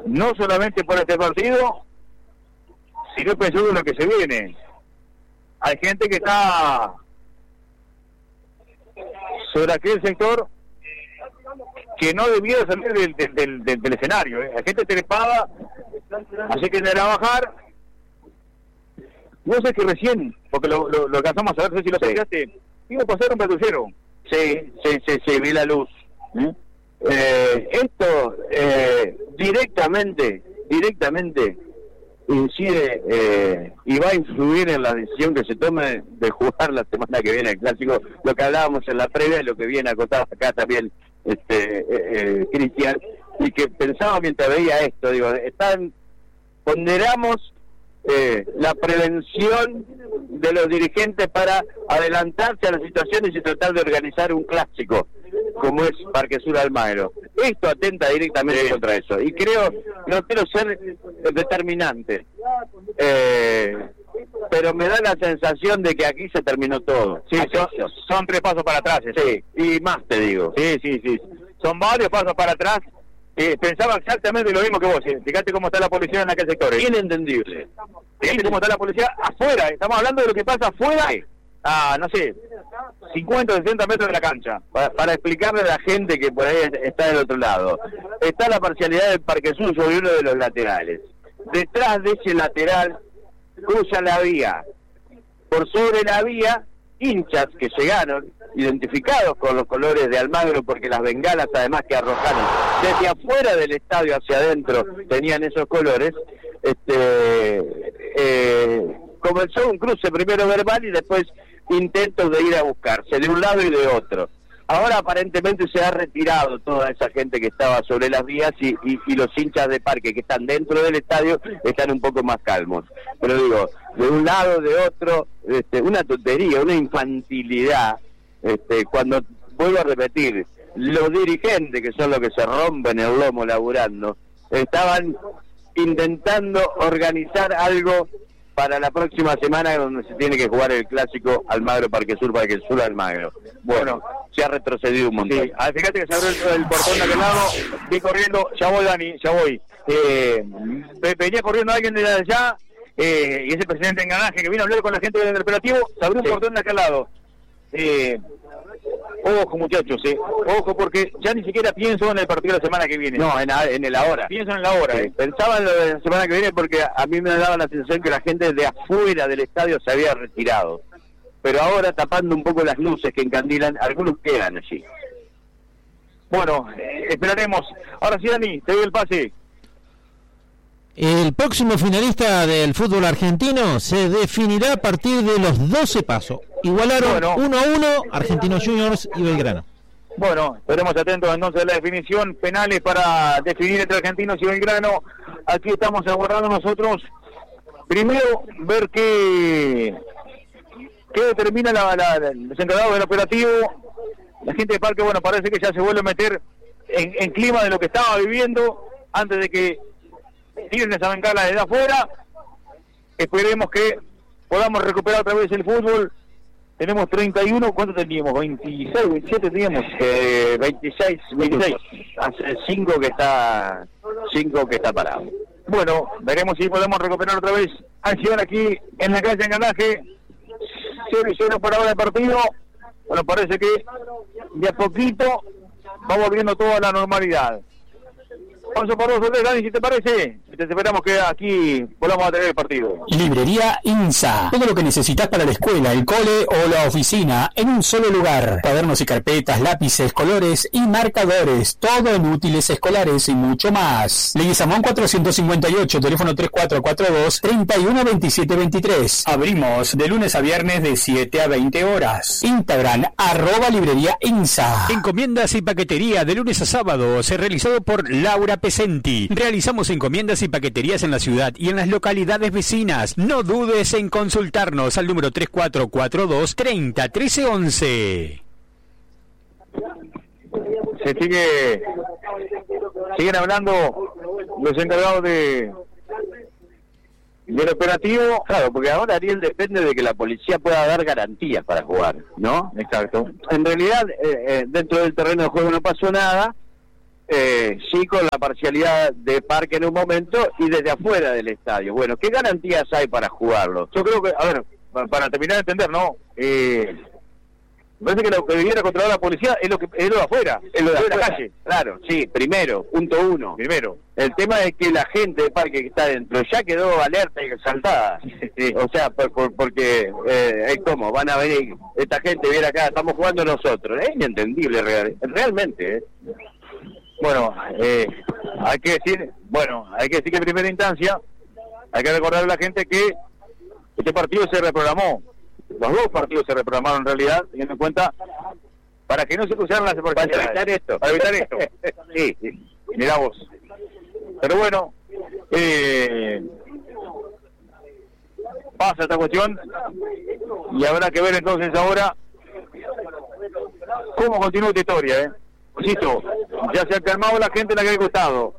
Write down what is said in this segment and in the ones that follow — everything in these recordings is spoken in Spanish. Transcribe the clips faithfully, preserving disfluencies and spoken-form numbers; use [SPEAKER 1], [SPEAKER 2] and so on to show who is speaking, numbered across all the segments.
[SPEAKER 1] no solamente por este partido, sino pensando en lo que se viene. Hay gente que está sobre aquel sector que no debiera salir del, del, del, del escenario, ¿eh? Hay gente trepada, así que de trabajar. No sé que recién, porque lo, lo, lo alcanzamos a ver, no sé si lo pegaste, iba a pasar un patrullero.
[SPEAKER 2] Sí, sí, sí, sí, vi la luz. ¿Eh? Eh, esto eh, directamente, directamente incide eh, y va a influir en la decisión que se tome de jugar la semana que viene el clásico, lo que hablábamos en la previa y lo que viene acotado acá también este eh, eh, Cristian, y que pensaba mientras veía esto, digo, están ponderamos eh, la prevención de los dirigentes para adelantarse a las situaciones y tratar de organizar un clásico como es Parque Sur Almagro. Esto atenta directamente sí. contra eso, y creo, no quiero ser determinante, eh, pero me da la sensación de que aquí se terminó todo.
[SPEAKER 1] Sí, son, son tres pasos para atrás.
[SPEAKER 2] Sí, y más te digo.
[SPEAKER 1] Sí, sí, sí, son varios pasos para atrás. Eh, pensaba exactamente lo mismo que vos. Eh. Fíjate cómo está la policía en aquel sector. ¿eh?
[SPEAKER 2] Inentendible.
[SPEAKER 1] Fíjate cómo está la policía afuera. Estamos hablando de lo que pasa afuera. Sí. A, no sé, cincuenta o sesenta metros de la cancha.
[SPEAKER 2] Para, para explicarle a la gente que por ahí está del otro lado. Está la parcialidad del Parque Sur sobre uno de los laterales. Detrás de ese lateral cruza la vía. Por sobre la vía, hinchas que llegaron, identificados con los colores de Almagro, porque las bengalas además que arrojaron desde afuera del estadio hacia adentro tenían esos colores. Este eh, comenzó un cruce primero verbal y después intentos de ir a buscarse de un lado y de otro. Ahora aparentemente se ha retirado toda esa gente que estaba sobre las vías y, y, y los hinchas de Parque que están dentro del estadio están un poco más calmos. Pero digo, de un lado, de otro, este, una tontería, una infantilidad. Este, cuando, vuelvo a repetir, los dirigentes, que son los que se rompen el lomo laburando, estaban intentando organizar algo para la próxima semana donde se tiene que jugar el clásico Almagro Parque Sur, Parque Sur Almagro. Bueno, se ha retrocedido un montón.
[SPEAKER 1] Sí, ah, fíjate que se abrió el, el portón de aquel lado, vi corriendo, ya voy Dani, ya voy. Eh, venía corriendo alguien de allá, eh, y ese presidente Enganaje que vino a hablar con la gente del operativo, se abrió un sí. portón de aquel lado. Eh, ojo muchachos, eh. ojo porque ya ni siquiera pienso en el partido de la semana que viene.
[SPEAKER 2] No, en, en el ahora.
[SPEAKER 1] Pienso en el ahora.
[SPEAKER 2] Sí.
[SPEAKER 1] Eh.
[SPEAKER 2] Pensaba en lo de la semana que viene porque a mí me daba la sensación que la gente de afuera del estadio se había retirado. Pero ahora tapando un poco las luces que encandilan, algunos quedan allí.
[SPEAKER 1] Bueno, eh, esperaremos. Ahora sí, Dani, te doy el pase.
[SPEAKER 3] El próximo finalista del fútbol argentino se definirá a partir de los doce pasos. Igualaron bueno. uno a uno Argentinos Juniors y Belgrano.
[SPEAKER 1] Bueno, estaremos atentos entonces a la definición. Penales para definir entre Argentinos y Belgrano. Aquí estamos aguardando nosotros. Primero, ver qué, qué determina la, la, los encargados del operativo. La gente de Parque, bueno, parece que ya se vuelve a meter en, en clima de lo que estaba viviendo antes de que tiren esa bengala desde afuera. Esperemos que podamos recuperar otra vez el fútbol. Tenemos treinta y uno, ¿cuánto teníamos? veintiséis, veintisiete teníamos.
[SPEAKER 2] Eh, veintiséis, veintiséis. Hace cinco que está cinco que está parado.
[SPEAKER 1] Bueno, veremos si podemos recuperar otra vez acción aquí en la calle Enganaje. cero y cero por ahora el partido. Bueno, parece que de a poquito va volviendo toda la normalidad. Paso por dos o tres, Dani, si te parece. Te esperamos que aquí volvamos a tener el partido.
[SPEAKER 4] Librería INSA. Todo lo que necesitas para la escuela, el cole o la oficina en un solo lugar. Cuadernos y carpetas, lápices, colores y marcadores. Todo en útiles escolares y mucho más. Leguizamón cuatrocientos cincuenta y ocho, teléfono tres cuatro cuatro dos, tres uno dos siete dos tres. Abrimos de lunes a viernes de siete a veinte horas. Instagram, arroba librería INSA. Encomiendas y paquetería de lunes a sábado. Se realizado por Laura Pesenti. Realizamos encomiendas y paqueterías en la ciudad y en las localidades vecinas. No dudes en consultarnos al número tres cuatro cuatro dos, treinta, trece, once.
[SPEAKER 1] Se sigue siguen hablando los encargados de del operativo.
[SPEAKER 2] Claro, porque ahora, Ariel, depende de que la policía pueda dar garantías para jugar, ¿no?
[SPEAKER 1] Exacto.
[SPEAKER 2] En realidad, eh, eh, dentro del terreno de juego no pasó nada. eh, sí con la parcialidad de Parque en un momento y desde afuera del estadio. Bueno, ¿qué garantías hay para jugarlo?
[SPEAKER 1] Yo creo que, a ver, para terminar de entender, ¿no? Eh, me parece que lo que debiera controlar la policía es lo que es lo de afuera,
[SPEAKER 2] es lo de,
[SPEAKER 1] de
[SPEAKER 2] afuera.
[SPEAKER 1] la calle.
[SPEAKER 2] Claro, sí, primero, punto uno.
[SPEAKER 1] Primero.
[SPEAKER 2] El tema es que la gente de Parque que está dentro ya quedó alerta y exaltada. Sí. O sea, por, por, porque eh, es como, van a venir, esta gente viene acá, estamos jugando nosotros. Es inentendible real, realmente, ¿eh?
[SPEAKER 1] Bueno, eh, hay que decir, bueno, hay que decir que en primera instancia hay que recordar a la gente que este partido se reprogramó. Los dos partidos se reprogramaron en realidad, teniendo en cuenta, para que no se cruzaran las
[SPEAKER 2] oportunidades. Para evitar esto.
[SPEAKER 1] Para evitar esto. Sí, sí, mirá vos. Pero bueno, eh, pasa esta cuestión y habrá que ver entonces ahora cómo continúa esta historia, ¿eh? Insisto, ya se ha calmado la gente en aquel costado.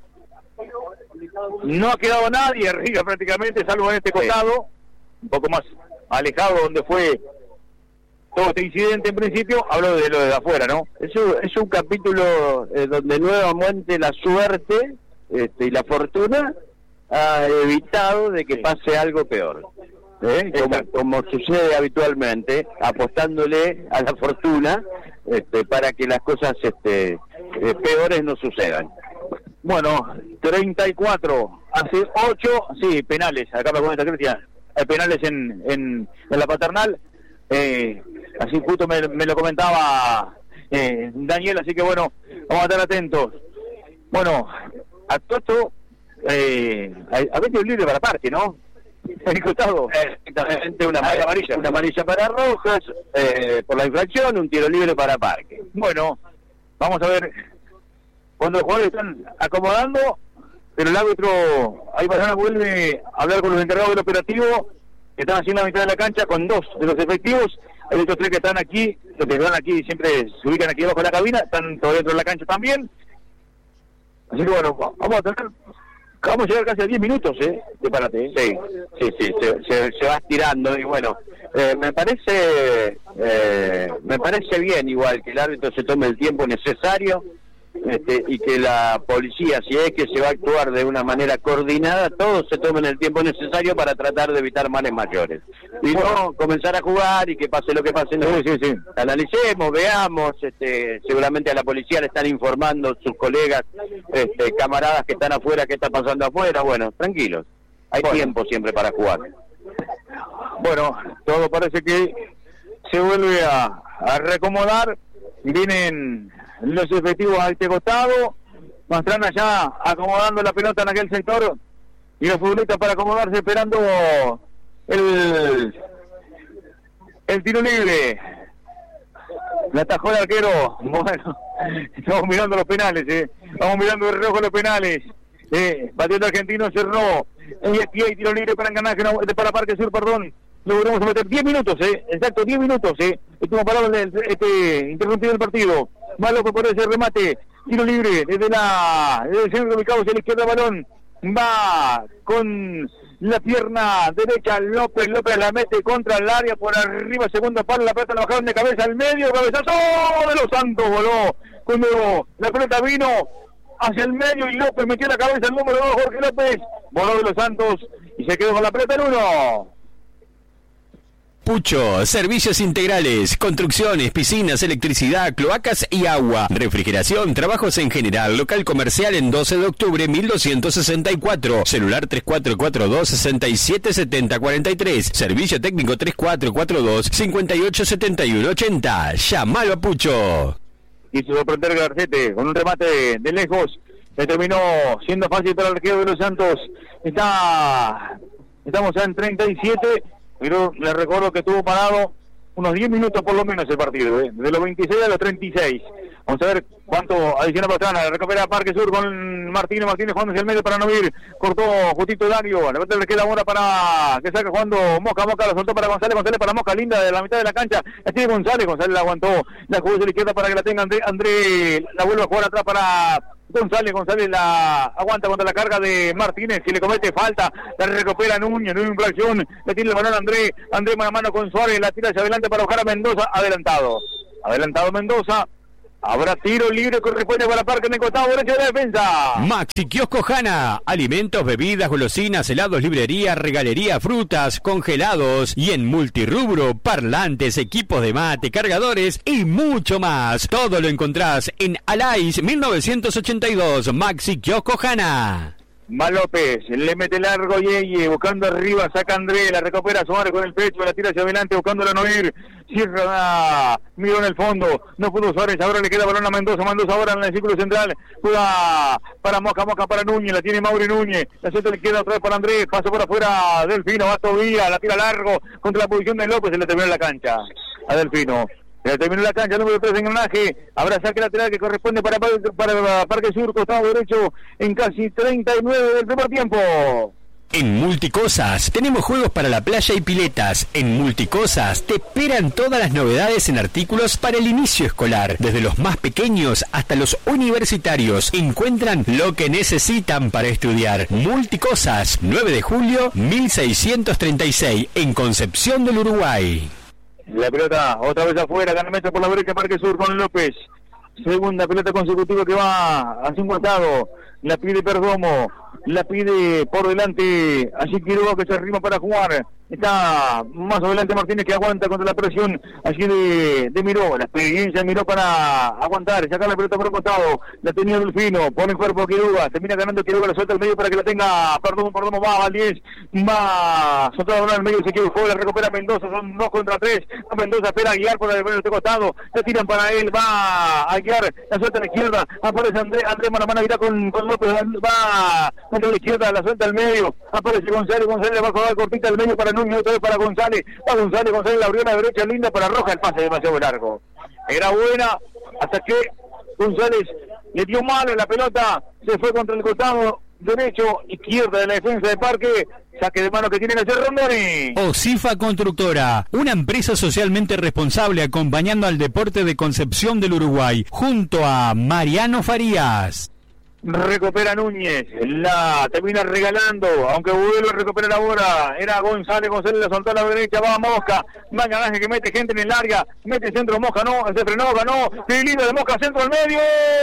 [SPEAKER 1] No ha quedado nadie arriba prácticamente, salvo en este costado, un poco más alejado donde fue todo este incidente en principio. Hablo de lo de afuera, ¿no?
[SPEAKER 2] Es un, es un capítulo eh, donde nuevamente la suerte este, y la fortuna ha evitado de que pase algo peor. ¿Eh? Como, como sucede habitualmente, apostándole a la fortuna este, para que las cosas este, eh, peores no sucedan.
[SPEAKER 1] Bueno, treinta y cuatro, hace ocho, sí, penales, acá me comenta Cristian, hay penales en, en, en la Paternal, eh, así justo me, me lo comentaba eh, Daniel, así que bueno, vamos a estar atentos. Bueno, a todo esto, eh, a veces es libre para Parque, ¿no? El costado,
[SPEAKER 2] exactamente, una amarilla, amarilla, una amarilla para Rojas eh, por la infracción, un tiro libre para Parque.
[SPEAKER 1] Bueno, vamos a ver cuando los jugadores están acomodando, pero el árbitro ahí Pastrana vuelve a hablar con los encargados del operativo que están haciendo la mitad de la cancha con dos de los efectivos. Hay otros tres que están aquí, los que están aquí siempre se ubican aquí abajo de la cabina, están todavía dentro de la cancha también. Así que bueno, vamos a tener Vamos a llegar casi a diez minutos, ¿eh? De parate, ¿eh?
[SPEAKER 2] Sí, sí, sí, se, se, se va estirando y bueno, eh, me parece eh, me parece bien igual que el árbitro se tome el tiempo necesario este, y que la policía, si es que se va a actuar de una manera coordinada, todos se tomen el tiempo necesario para tratar de evitar males mayores. Y bueno, no comenzar a jugar y que pase lo que pase. No,
[SPEAKER 1] sí, sí, sí.
[SPEAKER 2] Analicemos, veamos, este, seguramente a la policía le están informando sus colegas, este, camaradas que están afuera, qué está pasando afuera. Bueno, tranquilos, hay bueno. tiempo siempre para jugar.
[SPEAKER 1] Bueno, todo parece que se vuelve a, a reacomodar, vienen los efectivos a este costado, Pastrana ya acomodando la pelota en aquel sector y los futbolistas para acomodarse esperando el el tiro libre. La atajó el arquero. Bueno, estamos mirando los penales, eh. Vamos mirando el reloj de los penales. Eh, batiendo Argentino, cerró. Y aquí hay tiro libre para Enganaje, no, para Parque Sur, perdón. Logramos meter diez minutos, eh. Exacto, diez minutos, eh. Estuvo parado el, este interrumpido el partido. Más loco por ese remate. Tiro libre desde la desde el centro ubicado hacia la izquierda, balón. Va con la pierna derecha López, López la mete contra el área por arriba, segundo palo, la pelota la bajaron de cabeza al medio, cabezazo de los Santos, voló, cuando la pelota vino hacia el medio y López metió la cabeza el número dos, Jorge López, voló de los Santos y se quedó con la pelota en uno.
[SPEAKER 5] Pucho, servicios integrales, construcciones, piscinas, electricidad, cloacas y agua, refrigeración, trabajos en general, local comercial en doce de octubre mil doscientos sesenta y cuatro, celular tres cuatro cuatro dos, seis siete siete cero cuatro tres, servicio técnico tres cuatro cuatro dos, cinco ocho siete uno ocho cero, llamalo a Pucho.
[SPEAKER 1] Quiso sorprender Garcete con un remate de, de lejos, le terminó siendo fácil para el arquero de los Santos. Está, estamos ya en treinta y siete. Pero les recuerdo que estuvo parado unos diez minutos por lo menos el partido, ¿eh? De los veintiséis a los treinta y seis. Vamos a ver cuánto adiciona Pastrana. Recupera Parque Sur con Martínez. Martínez jugando hacia el medio para no ir. Cortó justito Dario. La pelota le queda ahora para que saca jugando Mosca. Mosca la soltó para González. González para Mosca. Linda de la mitad de la cancha. La tiene González. González la aguantó. La jugó hacia la izquierda para que la tenga André. André la vuelve a jugar atrás para González. González la aguanta contra la carga de Martínez. Si le comete falta, la recupera Núñez. No hay infracción. Le tiene el balón a André. André mano a mano con Suárez. La tira hacia adelante para buscar a Mendoza. Adelantado. Adelantado Mendoza. Habrá tiro libre, corresponde para Parque en el costado derecho de la defensa.
[SPEAKER 5] Maxi Kiosco Hanna, alimentos, bebidas, golosinas, helados, librería, regalería, frutas, congelados y en multirrubro, parlantes, equipos de mate, cargadores y mucho más. Todo lo encontrás en Alais mil novecientos ochenta y dos, Maxi Kiosco Hanna.
[SPEAKER 1] Va López, le mete largo Yeye, buscando arriba, saca André, la recupera Suárez con el pecho, la tira hacia adelante, buscándola no ir, cierra, miró en el fondo, no pudo Suárez, ahora le queda balón a Mendoza, Mendoza ahora en el círculo central, juega para Mosca, Mosca para Núñez, la tiene Mauri Núñez, la suelta le queda otra vez para Andrés, pasa por afuera Delfino, va Tobía, la tira largo, contra la posición de López, se le terminó la cancha a Delfino. Ya terminó la cancha, número tres, engranaje. Habrá saque lateral que corresponde para, para, para Parque Sur, costado derecho, en casi treinta y nueve del primer tiempo.
[SPEAKER 5] En Multicosas tenemos juegos para la playa y piletas. En Multicosas te esperan todas las novedades en artículos para el inicio escolar. Desde los más pequeños hasta los universitarios. Encuentran lo que necesitan para estudiar. Multicosas, nueve de julio, mil seiscientos treinta y seis, en Concepción del Uruguay.
[SPEAKER 1] La pelota otra vez afuera, gana meta por la derecha Parque Sur con López. Segunda pelota consecutiva que va hacia un costado. La pide Perdomo, la pide por delante. Allí Quiroga que se arrima para jugar. Está más adelante Martínez que aguanta contra la presión allí de, de Miró. La experiencia de Miró para aguantar, sacar la pelota por el costado. La tenía Delfino, pone el cuerpo a Quiroga. Termina ganando Quiroga, la suelta al medio para que la tenga Perdomo. Perdomo va, Valdés, va soltado al medio, se equivocó, la recupera Mendoza. Son dos contra tres. Mendoza espera a Aguiar por el este costado. La tiran para él, va a Aguiar, la suelta a la izquierda. Aparece Andrés, Andrés mano a mano irá con, con López. Va contra la izquierda, la suelta al medio. Aparece González, González va a jugar cortita al medio para Núñez, otra vez para González. Va González, González la abrió a la derecha, linda para Roja, el pase demasiado largo. Era buena hasta que González le dio mal en la pelota, se fue contra el costado derecho, izquierda de la defensa de Parque. Saque de mano que tiene que hacer Rondoni.
[SPEAKER 5] Osifa Constructora, una empresa socialmente responsable acompañando al deporte de Concepción del Uruguay, junto a Mariano Farías.
[SPEAKER 1] Recupera Núñez, la termina regalando, aunque vuelve a recuperar ahora, era González, González la soltó a la derecha, va a Mosca, va Ganaje que mete gente en el área, mete centro Mosca, no, se frenó, ganó, lindo de Mosca, centro al medio,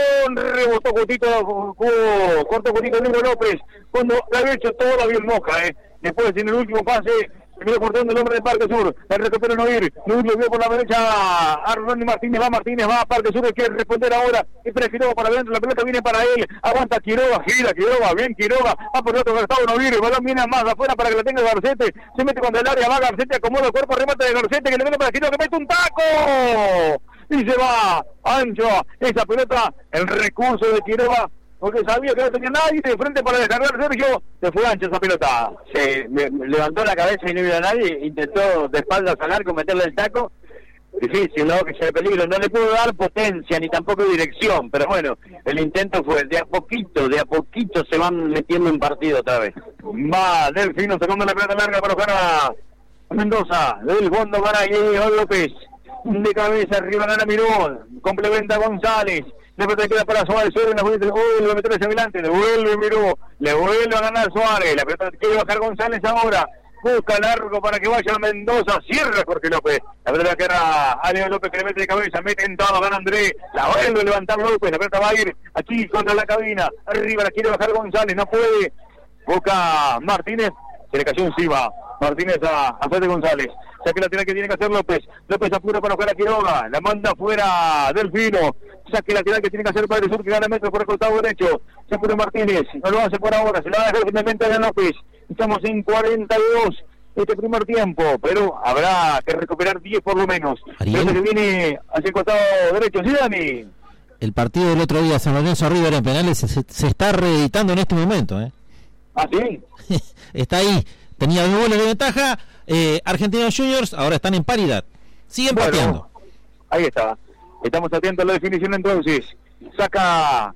[SPEAKER 1] rebotó cortito, cortó cortito Lugo López, cuando la había hecho todavía el Mosca, eh. Después en el último pase, terminó cortando el hombre de Parque Sur, el recupera Noir, Noir lo vio por la derecha a Ronnie Martínez, va Martínez, va a Parque Sur, quiere responder ahora, y prefirió para adentro, la pelota viene para él, aguanta Quiroga, gira Quiroga, bien Quiroga, va por el otro costado Noir, el balón viene más afuera para que la tenga Garcete, se mete contra el área, va Garcete, acomoda el cuerpo, remate de Garcete, que le viene para Quiroga, que mete un taco, y se va ancho esa pelota, el recurso de Quiroga, porque sabía que no tenía nadie de frente para descargar Sergio, se fue ancha esa pelota.
[SPEAKER 2] Se me, me levantó la cabeza y no vio a nadie, intentó de espaldas al arco meterle el taco, difícil, ¿no? Que sea de peligro, no le pudo dar potencia ni tampoco dirección, pero bueno, el intento fue de a poquito, de a poquito se van metiendo en partido otra vez.
[SPEAKER 1] Va Delfino sacando la pelota larga para buscar a Mendoza, del fondo para Diego López, de cabeza arriba gana Miró, complementa González. La pelota queda para Suárez, Suárez la vuelve a meter hacia adelante, le vuelve Miró, le vuelve a ganar Suárez, la pelota quiere bajar González ahora, busca largo para que vaya Mendoza, cierra Jorge López, la pelota que era a Leo López que le mete de cabeza, mete en todo, gana Andrés, la vuelve a levantar López, la pelota va a ir aquí contra la cabina, arriba la quiere bajar González, no puede, busca Martínez, se le cayó encima, Martínez a, a Fede González, saque lateral que tiene que hacer López, López apura para buscar a Quiroga, la manda fuera Delfino, saque lateral que tiene que hacer Padre Sur que gana metro por el costado derecho, se apura Martínez, no lo hace por ahora, se la va a dejar finalmente a López, estamos en cuarenta y dos este primer tiempo, pero habrá que recuperar diez por lo menos, pero que viene hacia el costado derecho, ¿sí, Dani?
[SPEAKER 3] El partido del otro día, San Lorenzo River en penales, se, se está reeditando en este momento, ¿eh?
[SPEAKER 1] ¿Ah, sí?
[SPEAKER 3] Está ahí, tenía dos goles de ventaja, eh, Argentinos Juniors ahora están en paridad, siguen bueno, pateando.
[SPEAKER 1] Ahí está, estamos atentos a la definición entonces, saca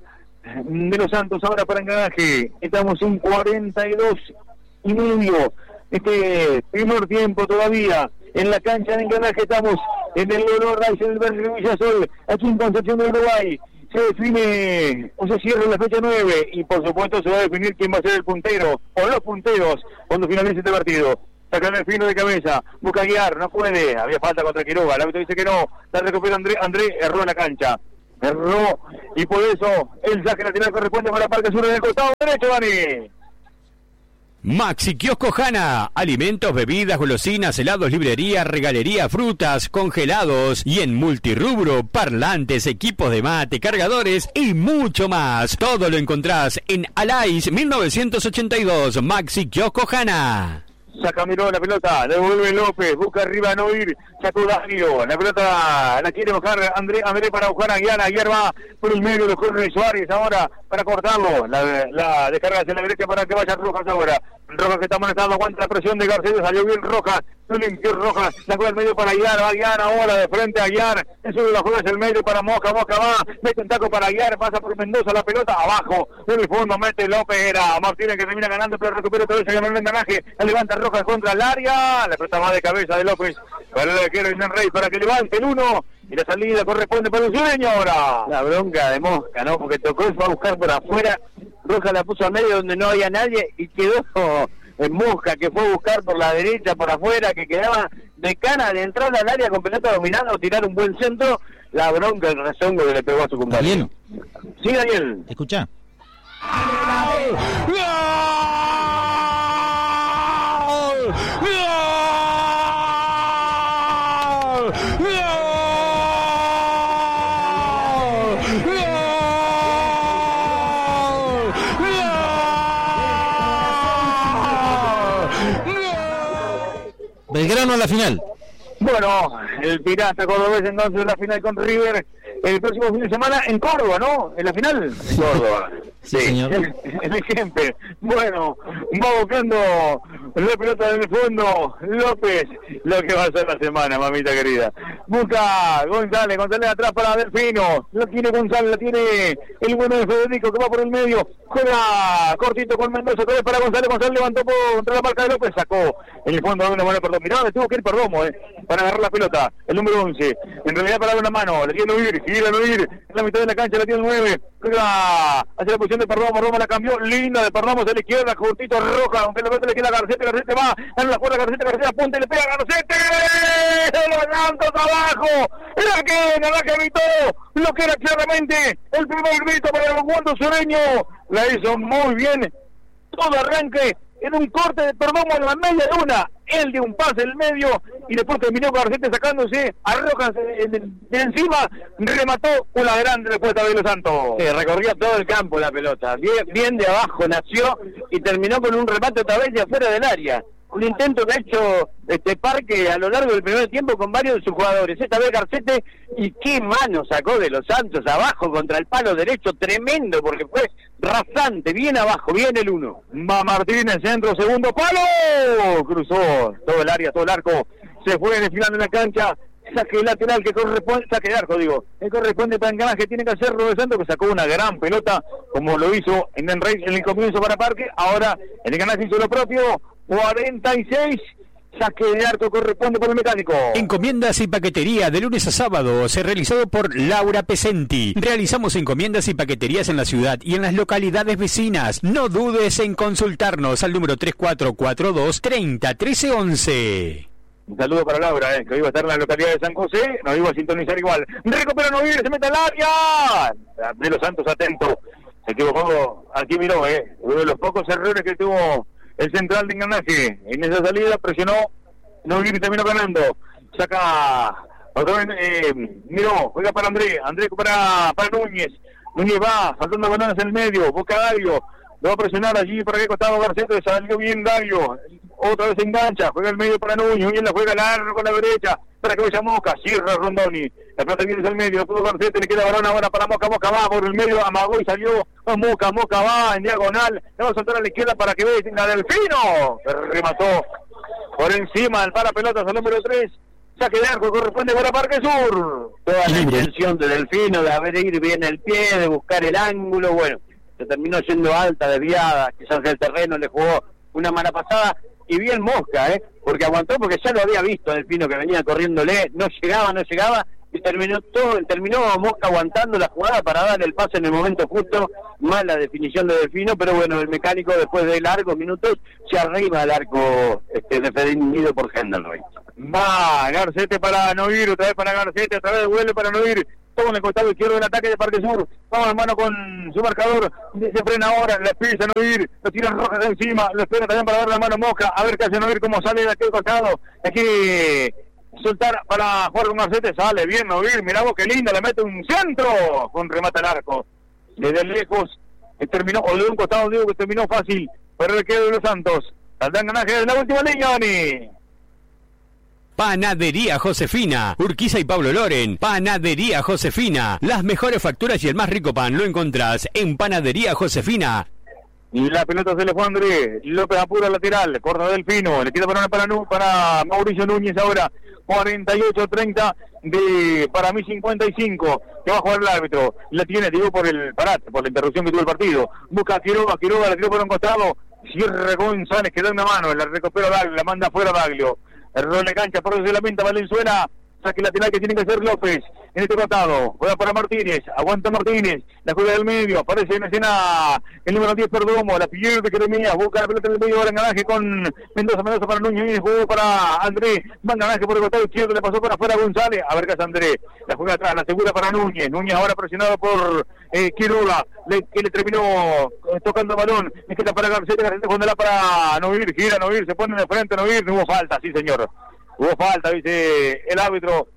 [SPEAKER 1] de los Santos ahora para Engranaje, estamos en cuarenta y dos y medio, este primer tiempo todavía, en la cancha de Engranaje estamos en el Leonor Rice, en el barrio Villasol, aquí en Concepción de Uruguay. Se define o se cierra la fecha nueve y por supuesto se va a definir quién va a ser el puntero o los punteros cuando finalice este partido. Saca el fino de cabeza, busca guiar, no puede, había falta contra Quiroga, el árbitro dice que no, la recupera André, André erró en la cancha. erró, y por eso el saque lateral corresponde para Parque Sur en el costado derecho, Dani.
[SPEAKER 5] Maxi Kiosco Hanna, alimentos, bebidas, golosinas, helados, librería, regalería, frutas, congelados y en multirrubro, parlantes, equipos de mate, cargadores y mucho más. Todo lo encontrás en Alais mil novecientos ochenta y dos, Maxi Kiosco Hanna.
[SPEAKER 1] Saca Miró la pelota, devuelve López, busca arriba a no ir, sacó Dario, la pelota la quiere buscar André, André para buscar a Aguiar, Aguiar va por el medio, lo corre Suárez ahora para cortarlo, la, la descarga hacia la derecha para que vaya Rojas ahora, Rojas que está molestando, aguanta la presión de Garcés, salió bien Rojas, no limpió Rojas, sacó el medio para Aguiar, va Aguiar ahora de frente a Aguiar, eso de la juega es el medio para Mosca, Mosca va, mete un taco para Aguiar, pasa por Mendoza la pelota, abajo, en el fondo mete López, era Martínez que termina ganando, pero recupera otra vez el engranaje, la levanta Rojas contra el área, la pelota va de cabeza de López, para el arquero Hernán Rey para que levante el uno, y la salida corresponde para el sueño ahora.
[SPEAKER 2] La bronca de Mosca, ¿no? Porque tocó y fue a buscar por afuera, Rojas la puso al medio donde no había nadie y quedó en Mosca, que fue a buscar por la derecha, por afuera, que quedaba de cana de entrar al área con pelota dominando, tirar un buen centro, la bronca, el rezongo que le pegó a su compañero. Sí, Daniel.
[SPEAKER 3] Escucha. Belgrano a la final.
[SPEAKER 1] Bueno, el Pirata cordobés entonces en la final con River el próximo fin de semana en Córdoba, ¿no? En la final.
[SPEAKER 2] Córdoba.
[SPEAKER 3] Sí, sí, señor.
[SPEAKER 1] En el ejemplo. Bueno, va buscando la pelota en el fondo López, lo que va a ser la semana, mamita querida. Busca González, González atrás para Delfino, lo tiene González, la tiene el bueno de Federico que va por el medio, juega cortito con Mendoza, otra vez para González, González levantó por, contra la marca de López, sacó en el fondo de una buena perdón, mirá, le tuvo que ir Perdomo, eh, para agarrar la pelota, el número once, en realidad para dar una mano, le tiene que huir, gira a huir, en la mitad de la cancha la tiene el nueve, juega hacia la posición de Perdomo, Perdomo la cambió, linda de Perdomo hacia la izquierda, cortito Roja, aunque la pelota le queda a Garcete, Garcete va, en la cuerda Garcete, Garcete apunta y le pega a Garcete, los Santos abajo, la que, la que evitó lo que era claramente el primer grito para el conjunto sureño, la hizo muy bien, todo arranque en un corte de Perdomo en la media luna, él de un pase en el medio y después terminó Garcete sacándose a Rojas de, de, de encima, remató una grande respuesta de Los Santos.
[SPEAKER 2] Sí, recorría todo el campo la pelota, bien, bien de abajo nació y terminó con un remate otra vez de afuera del área. Un intento que ha hecho este Parque a lo largo del primer tiempo con varios de sus jugadores. Esta vez Garcete, y qué mano sacó de Los Santos abajo contra el palo derecho, tremendo, porque fue rasante, bien abajo, bien el uno.
[SPEAKER 1] Va Martínez, centro, segundo palo, cruzó todo el área, todo el arco, se fue en el final de la cancha, saque lateral que corresponde, saque de arco digo, que corresponde para Engranaje, tiene que hacerlo de Santos, que sacó una gran pelota, como lo hizo en el Rey en el comienzo para Parque, ahora el Engranaje hizo lo propio, cuarenta y seis, saque de arco corresponde por el Mecánico.
[SPEAKER 5] Encomiendas y paquetería de lunes a sábado, se realizado por Laura Pesenti. Realizamos encomiendas y paqueterías en la ciudad y en las localidades vecinas. No dudes en consultarnos al número tres cuatro cuatro dos, treinta, trece, once.
[SPEAKER 1] Un saludo para Laura, eh, que hoy va a estar en la localidad de San José, nos iba a sintonizar igual. Recupera Novir, se mete al área. De Los Santos atento. Se equivocó, aquí miró, eh, uno de los pocos errores que tuvo el central de Engranaje. En esa salida presionó, Novir terminó ganando. Saca, otra vez, eh, miró, juega para André, André para, para Núñez. Núñez va, saltando bananas en el medio, busca a Dario. Lo va a presionar allí para que costado Garcete, salió bien Dario. Otra vez se engancha, juega el medio para Núñez, Núñez la juega largo con la derecha, para que vaya Mosca, cierra Rondoni, la pelota viene al medio, todo Garcete, le queda balón ahora para Mosca, Mosca va por el medio, amagó y salió, a Mosca, Mosca va en diagonal, le va a soltar a la izquierda para que vea la Delfino, remató por encima del parapelotas al número tres, saque de arco, corresponde para Parque Sur.
[SPEAKER 2] Toda la intención de Delfino de haber ir bien el pie, de buscar el ángulo, bueno, se terminó yendo alta, desviada, quizás el terreno le jugó una mala pasada, y bien Mosca, ¿eh? Porque aguantó, porque ya lo había visto Delfino que venía corriéndole, no llegaba, no llegaba, y terminó todo, terminó Mosca aguantando la jugada para dar el pase en el momento justo, mala definición de Delfino, pero bueno, el Mecánico después de largos minutos se arriba al arco este, defendido por Henderson.
[SPEAKER 1] Va Garcete para Novir, otra vez para Garcete, otra vez vuelve para Novir, todo en el costado izquierdo del ataque de Parque Sur, vamos hermano con su marcador, se frena ahora, le empieza a no ir, lo tira Rojas de encima, lo espera también para darle la mano Mosca, a ver qué hace no ir, cómo sale de aquel costado, aquí soltar para jugar con Arcete, sale bien no ir, mirá vos qué lindo, le mete un centro, con remata al arco, desde lejos, eh, terminó, o de un costado digo que terminó fácil, pero el quedo de los Santos, saldrán ganaje de la última línea, Dani.
[SPEAKER 5] Panadería Josefina, Urquiza y Pablo Loren. Panadería Josefina, las mejores facturas y el más rico pan lo encontrás en Panadería Josefina.
[SPEAKER 1] Y la pelota se le fue a Andrés López, apura lateral, corta Delfino, le queda para, para, para Mauricio Núñez ahora, cuarenta y ocho treinta de para mí cincuenta y cinco, que va a jugar el árbitro, la tiene, digo, por el parate, por la interrupción que tuvo el partido, busca a Quiroga, Quiroga la tiró por un costado, cierra González, que da una mano, la recupera Daglio, la manda fuera Daglio. El rol de cancha, por eso se lamenta Valenzuela, saque lateral que tiene que hacer López, en este costado, juega para Martínez, aguanta Martínez, la juega del medio, aparece en escena el número diez Perdomo, la pierde Jeremías, busca la pelota en el medio, ahora enganaje con Mendoza, Mendoza para Núñez, jugó para Andrés, va enganaje por el costado izquierdo, le pasó para afuera González, a ver qué hace Andrés, la juega atrás, la segura para Núñez, Núñez ahora presionado por eh, Quiroga, le, que le terminó eh, tocando balón, es que está para García, García cuando la para Noir, gira Noir, se pone de frente Noir, no hubo falta, sí señor. Hubo falta, dice el árbitro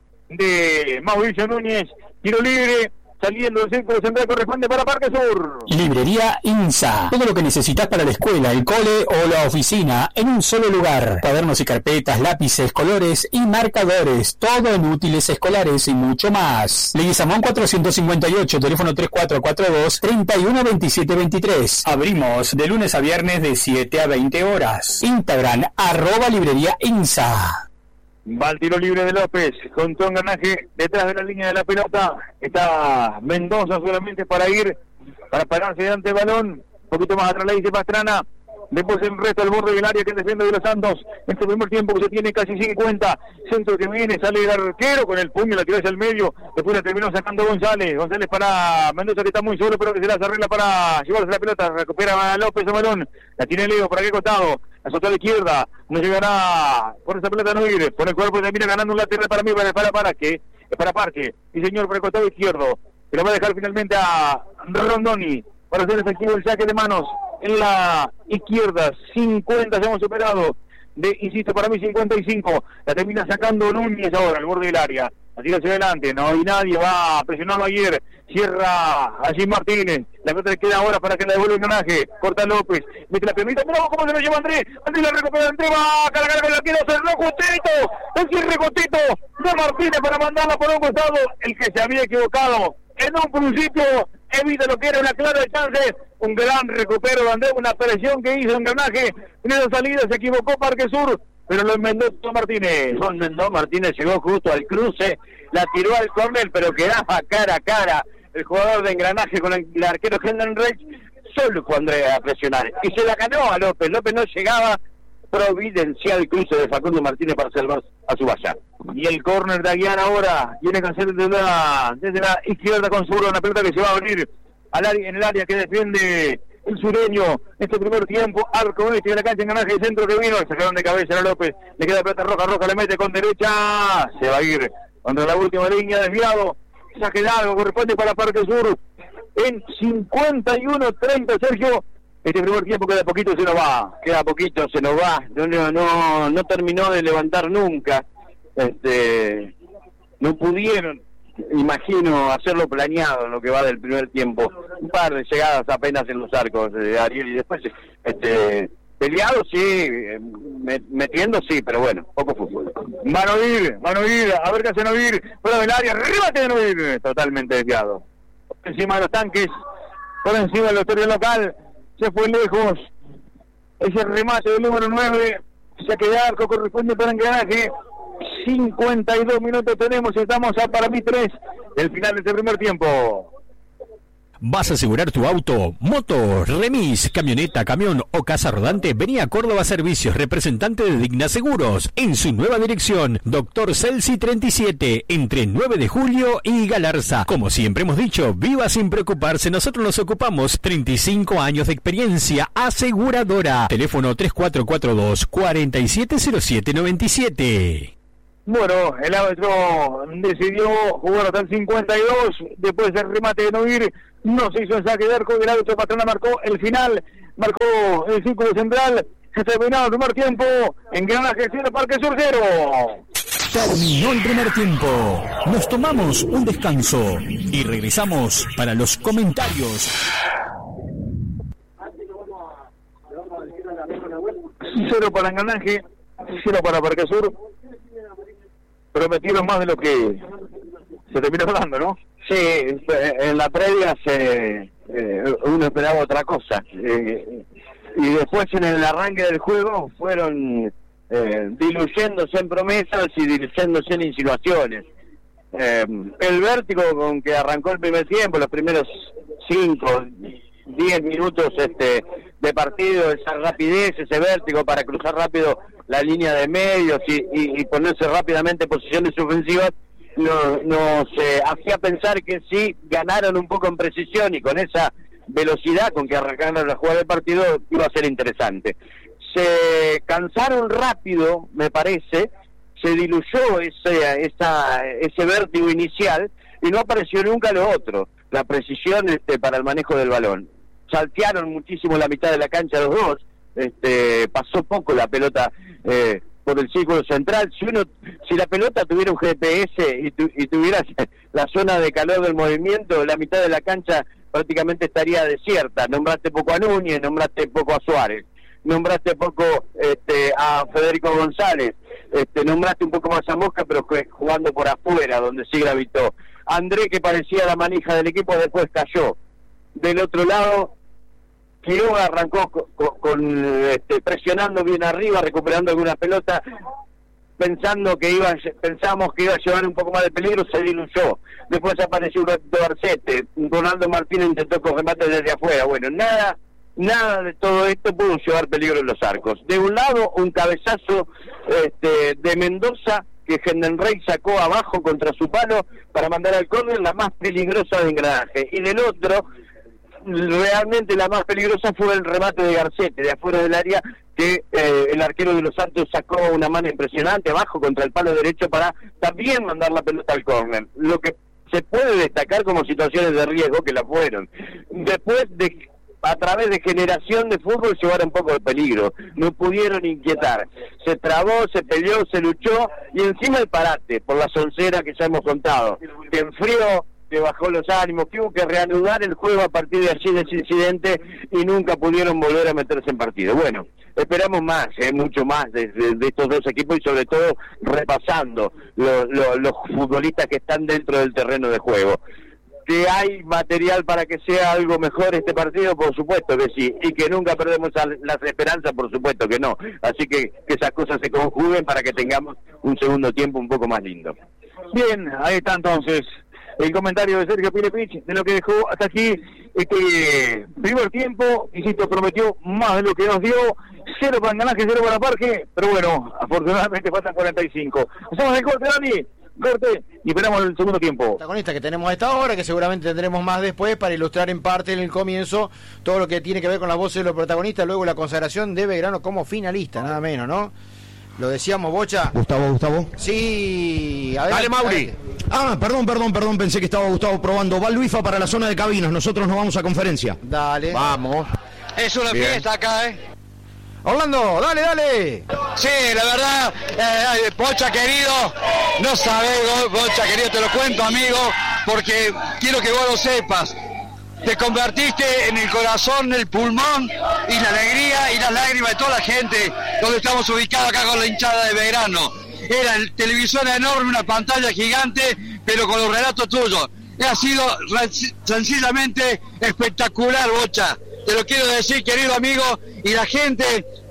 [SPEAKER 1] de Mauricio Núñez, tiro libre, saliendo del círculo central, corresponde para Parque Sur.
[SPEAKER 4] Librería INSA, todo lo que necesitas para la escuela, el cole o la oficina en un solo lugar. Cuadernos y carpetas, lápices, colores y marcadores, todo en útiles escolares y mucho más. Leguizamón cuatrocientos cincuenta y ocho, teléfono tres cuatro cuatro dos, tres uno dos siete dos tres. Abrimos de lunes a viernes de siete a veinte horas. Instagram, arroba librería INSA.
[SPEAKER 1] Va el tiro libre de López, con todo enganaje detrás de la línea de la pelota. Está Mendoza solamente para ir, para pararse delante del balón. Un poquito más atrás la dice Pastrana. Después el resto del borde del área que defiende de los Santos. Este primer tiempo que se tiene casi cincuenta. Centro que viene, sale el arquero con el puño, la tira hacia el medio. Después la terminó sacando González. González para Mendoza, que está muy solo, pero que se las arregla para llevarse la pelota. Recupera a López el balón. La tiene Leo, ¿para qué costado? La soltó a la izquierda. No llegará por esa pelota, no ir. Por el cuerpo termina ganando un lateral para mí, para, para, para que es para Parque. Y señor, por el costado izquierdo. Que lo va a dejar finalmente a Rondoni para hacer efectivo el saque de manos en la izquierda. cincuenta, ya hemos superado de, insisto, para mí cincuenta y cinco. La termina sacando Núñez ahora al borde del área. La tira hacia adelante, no hay nadie, va presionando ayer, cierra allí Martínez, la pelota le queda ahora para que la devuelva el enganaje, corta López, mete la permita, mira cómo se lo lleva Andrés, Andrés la recupera, Andrés va, cara, cara, la quiere hacer, recotito, el cierre recotito de Martínez para mandarla por un costado, el que se había equivocado en un principio, evita lo que era una clara chance, un gran recupero de Andrés, una presión que hizo enganaje, en esa salida se equivocó Parque Sur, pero lo enmendó Martínez.
[SPEAKER 2] Lo enmendó Martínez, llegó justo al cruce, la tiró al córner, pero quedaba cara a cara el jugador de engranaje con el, el arquero Hendon Reich, solo fue Andrés a presionar, y se la ganó a López, López no llegaba, providencial el cruce de Facundo Martínez para salvar a su valla.
[SPEAKER 1] Y el córner de Aguiar ahora, tiene que hacer desde la, desde la izquierda con Zurdo, una pelota que se va a abrir al área, en el área que defiende el sureño, este primer tiempo, arco oeste de la cancha, enganaje de centro que vino, sacaron de cabeza a López, le queda plata roja, roja le mete con derecha, se va a ir contra la última línea, desviado, saque largo, corresponde para Parque Sur, en cincuenta y uno treinta, Sergio, este primer tiempo queda poquito, se nos va,
[SPEAKER 2] queda poquito, se nos va, no, no, no, no terminó de levantar nunca, este, no pudieron, imagino, hacerlo planeado en lo que va del primer tiempo, un par de llegadas apenas en los arcos de Ariel y después este peleado sí, metiendo sí, pero bueno, poco fútbol.
[SPEAKER 1] Van a oír, van a oír, a ver qué hacen oír, fuera del área, remate de Noir, totalmente desviado, encima de los tanques, por encima del loterio local, se fue lejos, ese remate del número nueve, saque de arco corresponde para engranaje. cincuenta y dos minutos tenemos, estamos a para mí tres del final de este primer tiempo.
[SPEAKER 5] ¿Vas a asegurar tu auto, moto, remis, camioneta, camión o casa rodante? Vení a Córdoba Servicios, representante de Digna Seguros, en su nueva dirección, Doctor Celsi treinta y siete, entre nueve de julio y Galarza. Como siempre hemos dicho, viva sin preocuparse, nosotros nos ocupamos. Treinta y cinco años de experiencia aseguradora. Teléfono tres cuatro cuatro dos, cuatro siete cero siete nueve siete.
[SPEAKER 1] Bueno, el árbitro decidió jugar hasta el cincuenta y dos, después del remate de Noir, no se hizo el saque de arco, y el árbitro Pastrana marcó el final, marcó el círculo central, se terminó el primer tiempo, Engranaje cero, Parque Sur cero.
[SPEAKER 4] Terminó el primer tiempo, nos tomamos un descanso y regresamos para los comentarios.
[SPEAKER 1] Cero para Engranaje, cero para Parque Sur. Prometieron más de lo que se terminó dando, ¿no?
[SPEAKER 2] Sí, en la previa se, eh, uno esperaba otra cosa. Eh, y después en el arranque del juego fueron eh, diluyéndose en promesas y diluyéndose en insinuaciones. Eh, el vértigo con que arrancó el primer tiempo, los primeros cinco, diez minutos este de partido, esa rapidez, ese vértigo para cruzar rápido la línea de medios y, y, y ponerse rápidamente en posiciones ofensivas, nos, nos eh, hacía pensar que si ganaron un poco en precisión y con esa velocidad con que arrancaron la jugada del partido, iba a ser interesante. Se cansaron rápido, me parece, se diluyó ese, esa, ese vértigo inicial y no apareció nunca lo otro, la precisión este, para el manejo del balón. Saltearon muchísimo la mitad de la cancha los dos, este, pasó poco la pelota eh, por el círculo central. Si uno, si la pelota tuviera un G P S y, tu, y tuviera la zona de calor del movimiento, la mitad de la cancha prácticamente estaría desierta. Nombraste poco a Núñez, nombraste poco a Suárez, nombraste poco este, a Federico González, este, nombraste un poco más a Mosca, pero jugando por afuera, donde sí gravitó. André, que parecía la manija del equipo, después cayó. Del otro lado, Quiroga arrancó con, con este, presionando bien arriba, recuperando alguna pelota, pensando que iba, pensamos que iba a llevar un poco más de peligro, se diluyó. Después apareció un Barcete, Ronaldo Martínez intentó con remate desde afuera. Bueno, nada, nada de todo esto pudo llevar peligro en los arcos. De un lado, un cabezazo este, de Mendoza, que Gendenrey sacó abajo contra su palo para mandar al córner, la más peligrosa de Engranaje. Y del otro, realmente la más peligrosa fue el remate de Garcete, de afuera del área, que eh, el arquero de los Santos sacó una mano impresionante abajo contra el palo derecho para también mandar la pelota al córner. Lo que se puede destacar como situaciones de riesgo, que la fueron. Después de, a través de generación de fútbol, llevaron un poco de peligro, no pudieron inquietar. Se trabó, se peleó, se luchó, y encima el parate, por la soncera que ya hemos contado, que enfrió, que bajó los ánimos, que hubo que reanudar el juego a partir de allí de ese incidente y nunca pudieron volver a meterse en partido. Bueno, esperamos más, eh, mucho más de, de, de estos dos equipos y sobre todo repasando lo, lo, los futbolistas que están dentro del terreno de juego. Que hay material para que sea algo mejor este partido, por supuesto que sí, y que nunca perdemos las esperanzas, por supuesto que no. Así que que esas cosas se conjuguen para que tengamos un segundo tiempo un poco más lindo.
[SPEAKER 1] Bien, ahí está entonces el comentario de Sergio Pilepich de lo que dejó hasta aquí este primer tiempo. Insisto, prometió más de lo que nos dio. Cero para Engranaje, cero para Parque, pero bueno, afortunadamente faltan cuarenta y cinco. Hacemos el corte, Dani, corte, y esperamos el segundo tiempo.
[SPEAKER 6] Protagonista que tenemos a esta hora, que seguramente tendremos más después para ilustrar en parte en el comienzo todo lo que tiene que ver con la voz de los protagonistas, luego la consagración de Belgrano como finalista, nada menos, ¿no? Lo decíamos, Bocha.
[SPEAKER 7] Gustavo, Gustavo.
[SPEAKER 6] Sí,
[SPEAKER 7] a ver. Dale, Mauri. Ah, perdón, perdón, perdón, pensé que estaba Gustavo probando. Va Luifa para la zona de cabinas, nosotros nos vamos a conferencia.
[SPEAKER 6] Dale.
[SPEAKER 7] Vamos.
[SPEAKER 8] Es una Bien. fiesta acá, ¿eh?
[SPEAKER 6] Orlando, dale, dale.
[SPEAKER 8] Sí, la verdad, eh, Bocha querido, no sabés, Bocha querido, te lo cuento, amigo, porque quiero que vos lo sepas. Te convertiste en el corazón, el pulmón y la alegría y las lágrimas de toda la gente donde estamos ubicados acá con la hinchada de Belgrano. Era el televisor enorme, una pantalla gigante, pero con los relatos tuyos. Ha sido sencillamente espectacular, Bocha. Te lo quiero decir, querido amigo, y la gente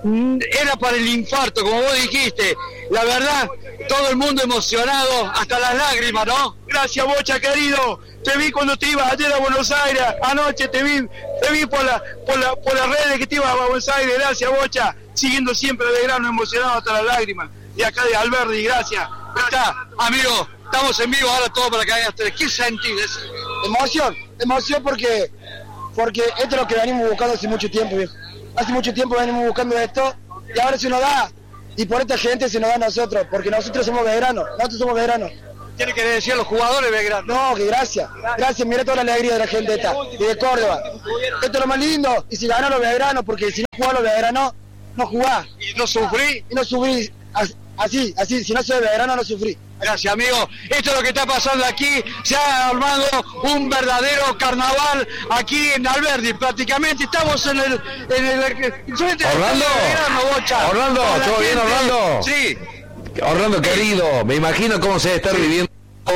[SPEAKER 8] era para el infarto, como vos dijiste. La verdad, todo el mundo emocionado, hasta las lágrimas, ¿no? Gracias, Bocha, querido. Te vi cuando te ibas ayer a Buenos Aires, anoche te vi, te vi por la, por la, por las redes que te ibas a Buenos Aires. Gracias, Bocha, siguiendo siempre de grano, emocionado hasta las lágrimas. Y acá de Alberdi, gracias. Está, amigo, estamos en vivo ahora todo para que hagas. ¿Qué sentís?
[SPEAKER 9] Emoción, emoción porque, porque esto es lo que venimos buscando hace mucho tiempo, viejo. Hace mucho tiempo venimos buscando esto y ahora se nos da. y por esta gente se nos da a nosotros, porque nosotros somos belgranos, nosotros somos belgranos.
[SPEAKER 8] Tiene que decir a los jugadores belgranos.
[SPEAKER 9] No, que gracias, gracias, mira toda la alegría de la gente esta, y de Córdoba. Esto es lo más lindo, y si ganan los belgranos, porque si no jugás los belgranos, no jugás.
[SPEAKER 8] Y no sufrí.
[SPEAKER 9] Y no sufrí, así, así, si no soy belgrano no sufrí.
[SPEAKER 8] Gracias, amigo. Esto es lo que está pasando aquí. Se ha armado un verdadero carnaval aquí en Alberdi. Prácticamente estamos en el... En el
[SPEAKER 10] Orlando,
[SPEAKER 8] Bocha.
[SPEAKER 10] Orlando, ¿todo bien, Orlando?
[SPEAKER 8] Sí.
[SPEAKER 10] Orlando, querido, me imagino cómo se debe estar sí. viviendo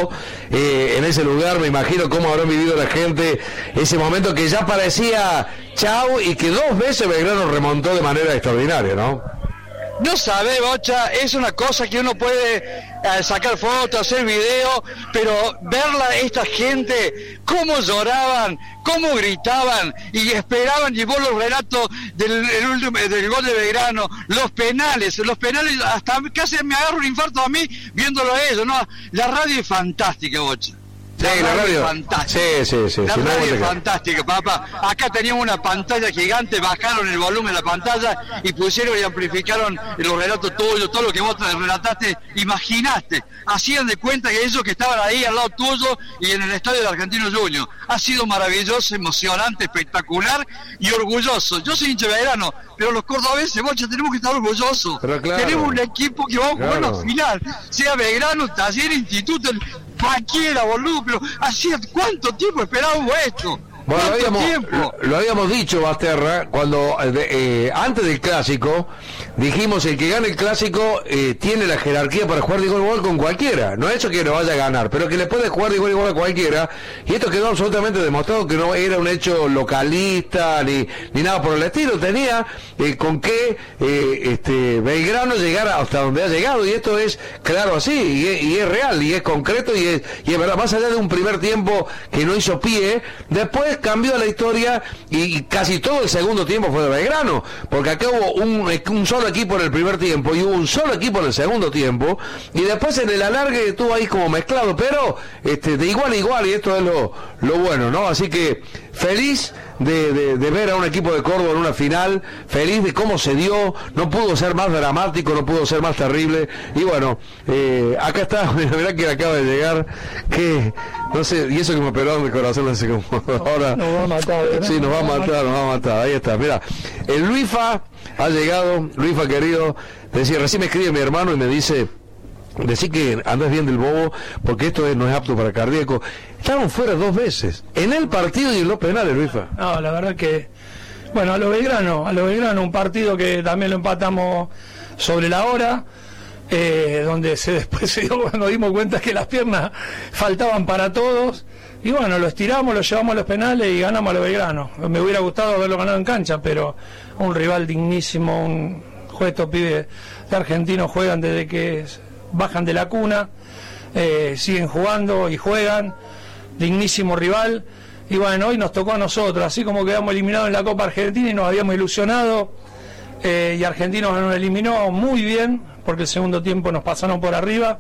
[SPEAKER 10] eh, en ese lugar. Me imagino cómo habrán vivido la gente ese momento que ya parecía chau y que dos veces Belgrano remontó de manera extraordinaria, ¿no?
[SPEAKER 8] No sabe, Bocha, es una cosa que uno puede eh, sacar fotos, hacer video, pero verla, esta gente, cómo lloraban, cómo gritaban y esperaban, llevó los relatos del, el último, del gol de Belgrano, los penales, los penales, hasta casi me agarro un infarto a mí viéndolo a ellos, ¿no? La radio es fantástica, Bocha. La,
[SPEAKER 10] sí,
[SPEAKER 8] radio
[SPEAKER 10] la radio
[SPEAKER 8] es fantástica.
[SPEAKER 10] Sí, sí, sí.
[SPEAKER 8] La
[SPEAKER 10] sí,
[SPEAKER 8] radio
[SPEAKER 10] no
[SPEAKER 8] es fantástica, papá. Acá teníamos una pantalla gigante, bajaron el volumen de la pantalla y pusieron y amplificaron los relatos tuyos, todo lo que vos relataste, imaginaste. Hacían de cuenta que ellos que estaban ahí al lado tuyo y en el estadio de Argentino Juniors. Ha sido maravilloso, emocionante, espectacular y orgulloso. Yo soy hincha de Belgrano, pero los cordobeses, Bocha, tenemos que estar orgullosos.
[SPEAKER 10] Claro,
[SPEAKER 8] tenemos un equipo que va a jugar
[SPEAKER 10] claro.
[SPEAKER 8] la final, sea Belgrano, Taller, Instituto, cualquiera, boludo, pero hacía cuánto tiempo esperábamos esto.
[SPEAKER 10] Bueno, lo habíamos, lo, lo habíamos dicho, Basterra, cuando eh, eh, antes del clásico dijimos el que gane el clásico eh, tiene la jerarquía para jugar de igual a igual con cualquiera. No es eso que lo vaya a ganar, pero que le puede jugar de igual a igual a cualquiera. Y esto quedó absolutamente demostrado que no era un hecho localista ni, ni nada por el estilo. Tenía eh, con qué eh, este, Belgrano llegara hasta donde ha llegado. Y esto es claro así, y es, y es real, y es concreto, y es, y es verdad. Más allá de un primer tiempo que no hizo pie, después cambió la historia y, y casi todo el segundo tiempo fue de Belgrano, porque acá hubo un, un solo equipo en el primer tiempo y hubo un solo equipo en el segundo tiempo, y después en el alargue estuvo ahí como mezclado, pero este, de igual a igual, y esto es lo, lo bueno, ¿no? Así que feliz de, de, de ver a un equipo de Córdoba en una final, feliz de cómo se dio, no pudo ser más dramático, no pudo ser más terrible, y bueno, eh, acá está, mirá que acaba de llegar, que no sé, y eso que me pegó en mi corazón, no sé cómo ahora.
[SPEAKER 11] Nos va a matar, ¿verdad?
[SPEAKER 10] Sí, nos va a matar, nos va a matar, ahí está, mira, el Luifa ha llegado, Luifa querido, decía, recién me escribe mi hermano y me dice, decir que andas bien del bobo, porque esto es, no es apto para cardíaco. Estaban fuera dos veces, en el partido y en los penales, Luifa.
[SPEAKER 11] No, la verdad que, bueno, a los Belgrano, a los Belgrano, un partido que también lo empatamos sobre la hora, eh, donde se después se dio, nos dimos cuenta que las piernas faltaban para todos, y bueno, lo estiramos, lo llevamos a los penales y ganamos a los Belgrano. Me hubiera gustado haberlo ganado en cancha, pero un rival dignísimo, un juez, estos pibes de Argentinos juegan desde que bajan de la cuna, eh, siguen jugando y juegan, dignísimo rival, y bueno, hoy nos tocó a nosotros, así como quedamos eliminados en la Copa Argentina y nos habíamos ilusionado, eh, y Argentinos nos eliminó muy bien, porque el segundo tiempo nos pasaron por arriba,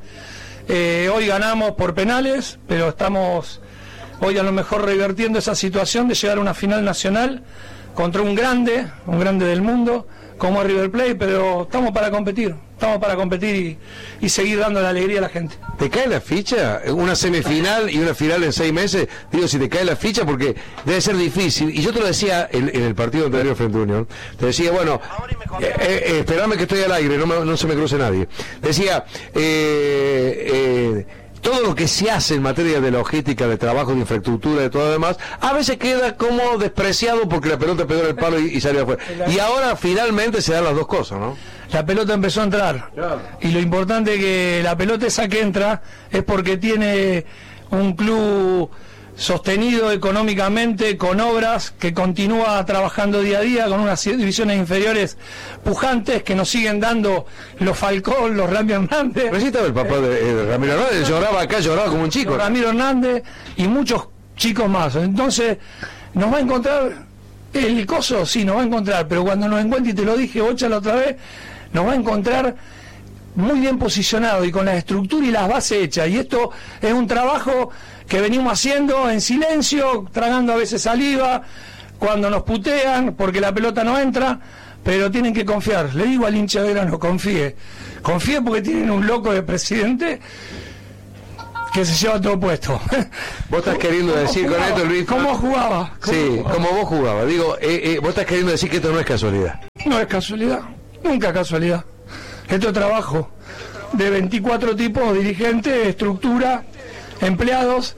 [SPEAKER 11] eh, hoy ganamos por penales, pero estamos hoy a lo mejor revertiendo esa situación de llegar a una final nacional contra un grande, un grande del mundo, como es River Plate, pero estamos para competir, estamos para competir y, y seguir dando la alegría a la gente.
[SPEAKER 10] ¿Te cae la ficha? Una semifinal y una final en seis meses, digo, si te cae la ficha, porque debe ser difícil, y yo te lo decía en, en el partido anterior frente a Unión, te decía, bueno, eh, eh, esperame que estoy al aire, no, me, no se me cruce nadie, decía, eh, eh, todo lo que se hace en materia de logística, de trabajo, de infraestructura, de todo lo demás, a veces queda como despreciado porque la pelota pegó en el palo y, y salió afuera. Y ahora finalmente se dan las dos cosas, ¿no?
[SPEAKER 11] La pelota empezó a entrar. Claro. Y lo importante es que la pelota esa que entra es porque tiene un club sostenido económicamente, con obras, que continúa trabajando día a día, con unas divisiones inferiores pujantes que nos siguen dando los Falcón, los Ramiro Hernández.
[SPEAKER 10] Pero sí estaba el papá de, de Ramiro Hernández, lloraba acá, lloraba como un chico.
[SPEAKER 11] Ramiro Hernández y muchos chicos más. Entonces, nos va a encontrar el coso, sí, nos va a encontrar, pero cuando nos encuentre, y te lo dije, Bocha, la otra vez, nos va a encontrar muy bien posicionado y con la estructura y las bases hechas. Y esto es un trabajo que venimos haciendo en silencio, tragando a veces saliva, cuando nos putean porque la pelota no entra, pero tienen que confiar. Le digo al hincha de Belgrano, confíe. Confíe porque tienen un loco de presidente que se lleva todo puesto.
[SPEAKER 10] Vos estás queriendo decir con esto, Luis...
[SPEAKER 11] ¿Cómo jugaba? ¿Cómo
[SPEAKER 10] sí,
[SPEAKER 11] jugaba?
[SPEAKER 10] como vos jugabas. Digo, eh, eh, vos estás queriendo decir que esto no es casualidad.
[SPEAKER 11] No es casualidad, nunca casualidad. Esto es trabajo de veinticuatro tipos, dirigentes, estructura, empleados,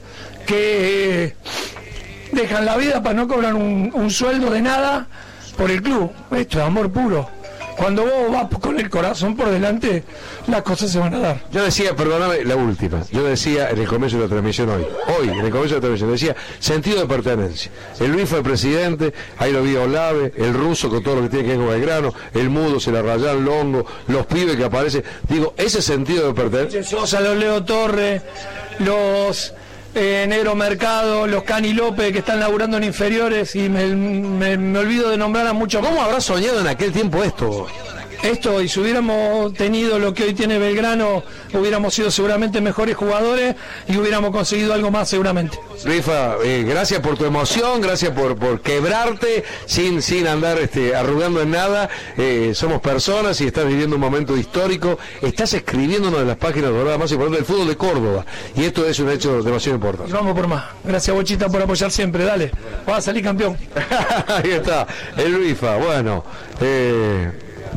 [SPEAKER 11] que eh, dejan la vida para no cobrar un, un sueldo de nada por el club. Esto es amor puro. Cuando vos vas con el corazón por delante, las cosas se van a dar.
[SPEAKER 10] Yo decía, perdóname, la última. Yo decía en el comienzo de la transmisión hoy, hoy, en el comienzo de la transmisión, decía sentido de pertenencia. El Luis fue el presidente, ahí lo vi a Olave, el ruso con todo lo que tiene que ver con Belgrano, el mudo, se la rayaron Longo, los pibes que aparecen. Digo, ese sentido de pertenencia.
[SPEAKER 11] Sosa, los Leo Torres, los eh, Negro Mercado, los Cani López que están laburando en inferiores y me, me, me olvido de nombrar a muchos.
[SPEAKER 10] ¿Cómo habrá soñado en aquel tiempo esto?
[SPEAKER 11] Esto, y si hubiéramos tenido lo que hoy tiene Belgrano, hubiéramos sido seguramente mejores jugadores y hubiéramos conseguido algo más seguramente.
[SPEAKER 10] Rifa, eh, gracias por tu emoción, gracias por, por quebrarte sin sin andar este, arrugando en nada. Eh, somos personas y estás viviendo un momento histórico. Estás escribiendo una de las páginas doradas más importantes del fútbol de Córdoba y esto es un hecho demasiado importante.
[SPEAKER 11] Vamos por más. Gracias, Bochita, por apoyar siempre. Dale, vas a salir campeón.
[SPEAKER 10] Ahí está, el Rifa. Bueno, eh...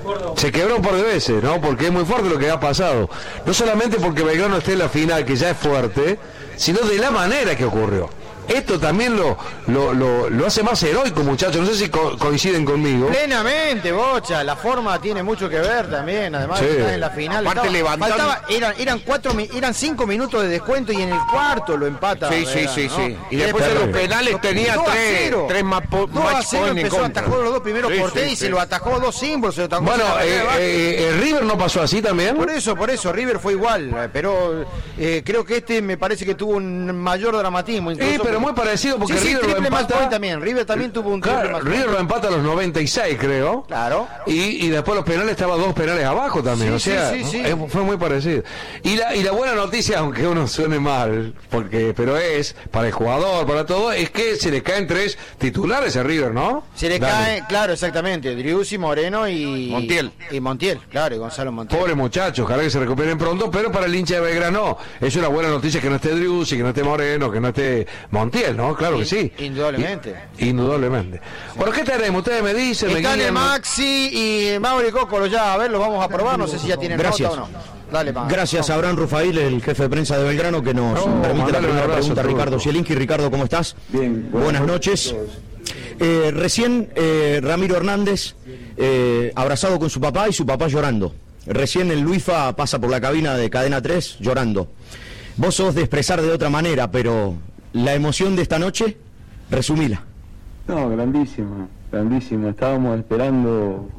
[SPEAKER 10] se quebró un par de veces, ¿no? Porque es muy fuerte lo que ha pasado. No solamente porque Belgrano esté en la final, que ya es fuerte, sino de la manera que ocurrió. Esto también lo lo, lo, lo hace más heroico, muchachos. No sé si co coinciden conmigo.
[SPEAKER 6] Plenamente, Bocha. La forma tiene mucho que ver también. Además,
[SPEAKER 10] sí.
[SPEAKER 6] Está en la final.
[SPEAKER 2] Aparte,
[SPEAKER 6] estaba,
[SPEAKER 2] levantando...
[SPEAKER 6] faltaba, eran, eran, cuatro, eran cinco minutos de descuento y en el cuarto lo empata.
[SPEAKER 2] Sí, sí,
[SPEAKER 6] ¿verdad?
[SPEAKER 2] sí,
[SPEAKER 6] ¿no?
[SPEAKER 2] sí. Y, y después en los penales tenía tres, tres más po
[SPEAKER 6] dos a cero
[SPEAKER 2] en
[SPEAKER 6] empezó,
[SPEAKER 2] contra.
[SPEAKER 6] atajó los dos primeros
[SPEAKER 2] Sí,
[SPEAKER 6] porteros
[SPEAKER 2] sí,
[SPEAKER 6] y
[SPEAKER 2] sí.
[SPEAKER 6] se lo atajó dos símbolos. Se lo atajó
[SPEAKER 10] Bueno,
[SPEAKER 6] se
[SPEAKER 10] eh, eh, eh, River no pasó así también.
[SPEAKER 6] Por eso, por eso, River fue igual. eh, Pero eh, creo que este me parece que tuvo un mayor dramatismo.
[SPEAKER 10] Sí, pero
[SPEAKER 6] porque...
[SPEAKER 10] muy parecido porque
[SPEAKER 6] sí, sí,
[SPEAKER 10] River lo
[SPEAKER 6] triple más
[SPEAKER 10] empata.
[SPEAKER 6] point también. River también tuvo un triple
[SPEAKER 10] Claro,
[SPEAKER 6] más
[SPEAKER 10] River
[SPEAKER 6] point.
[SPEAKER 10] lo empata a los noventa y seis, creo.
[SPEAKER 6] Claro.
[SPEAKER 10] Y, y después los penales estaba dos penales abajo también.
[SPEAKER 6] Sí,
[SPEAKER 10] o sea,
[SPEAKER 6] sí, sí, sí.
[SPEAKER 10] eh, fue muy parecido. Y la, y la buena noticia, aunque uno suene mal, porque pero es para el jugador, para todo, es que se le caen tres titulares a River, ¿no?
[SPEAKER 6] Se le
[SPEAKER 10] Dale.
[SPEAKER 6] cae, claro, exactamente. Driussi, Moreno y
[SPEAKER 2] Montiel.
[SPEAKER 6] Y Montiel, claro, y Gonzalo Montiel.
[SPEAKER 10] Pobre muchachos, ojalá que se recuperen pronto, pero para el hincha de Belgrano es una buena noticia que no esté Driussi, que no esté Moreno, que no esté Montiel, ¿no? Claro que sí.
[SPEAKER 6] Indudablemente.
[SPEAKER 10] I- indudablemente. Bueno, ¿qué tenemos? Ustedes me dicen, me
[SPEAKER 6] Están
[SPEAKER 10] guían.
[SPEAKER 6] Maxi y Mauri Cócolo ya, a ver, los vamos a probar, no sé si ya tienen
[SPEAKER 7] Gracias.
[SPEAKER 6] nota o no. Dale, pa.
[SPEAKER 7] Gracias a Abraham Rufail, el jefe de prensa de Belgrano, que nos
[SPEAKER 10] No,
[SPEAKER 7] permite la
[SPEAKER 10] mandale un
[SPEAKER 7] primera
[SPEAKER 10] abrazo
[SPEAKER 7] pregunta.
[SPEAKER 10] a todos.
[SPEAKER 7] Ricardo Zielinski. Ricardo, ¿cómo estás?
[SPEAKER 12] Bien.
[SPEAKER 7] Buenas noches. Eh, recién eh, Ramiro Hernández eh, abrazado con su papá y su papá llorando. Recién el Luifa pasa por la cabina de Cadena tres llorando. Vos sos de expresar de otra manera, pero la emoción de esta noche, resumila.
[SPEAKER 12] No, grandísima, grandísima. Estábamos esperando.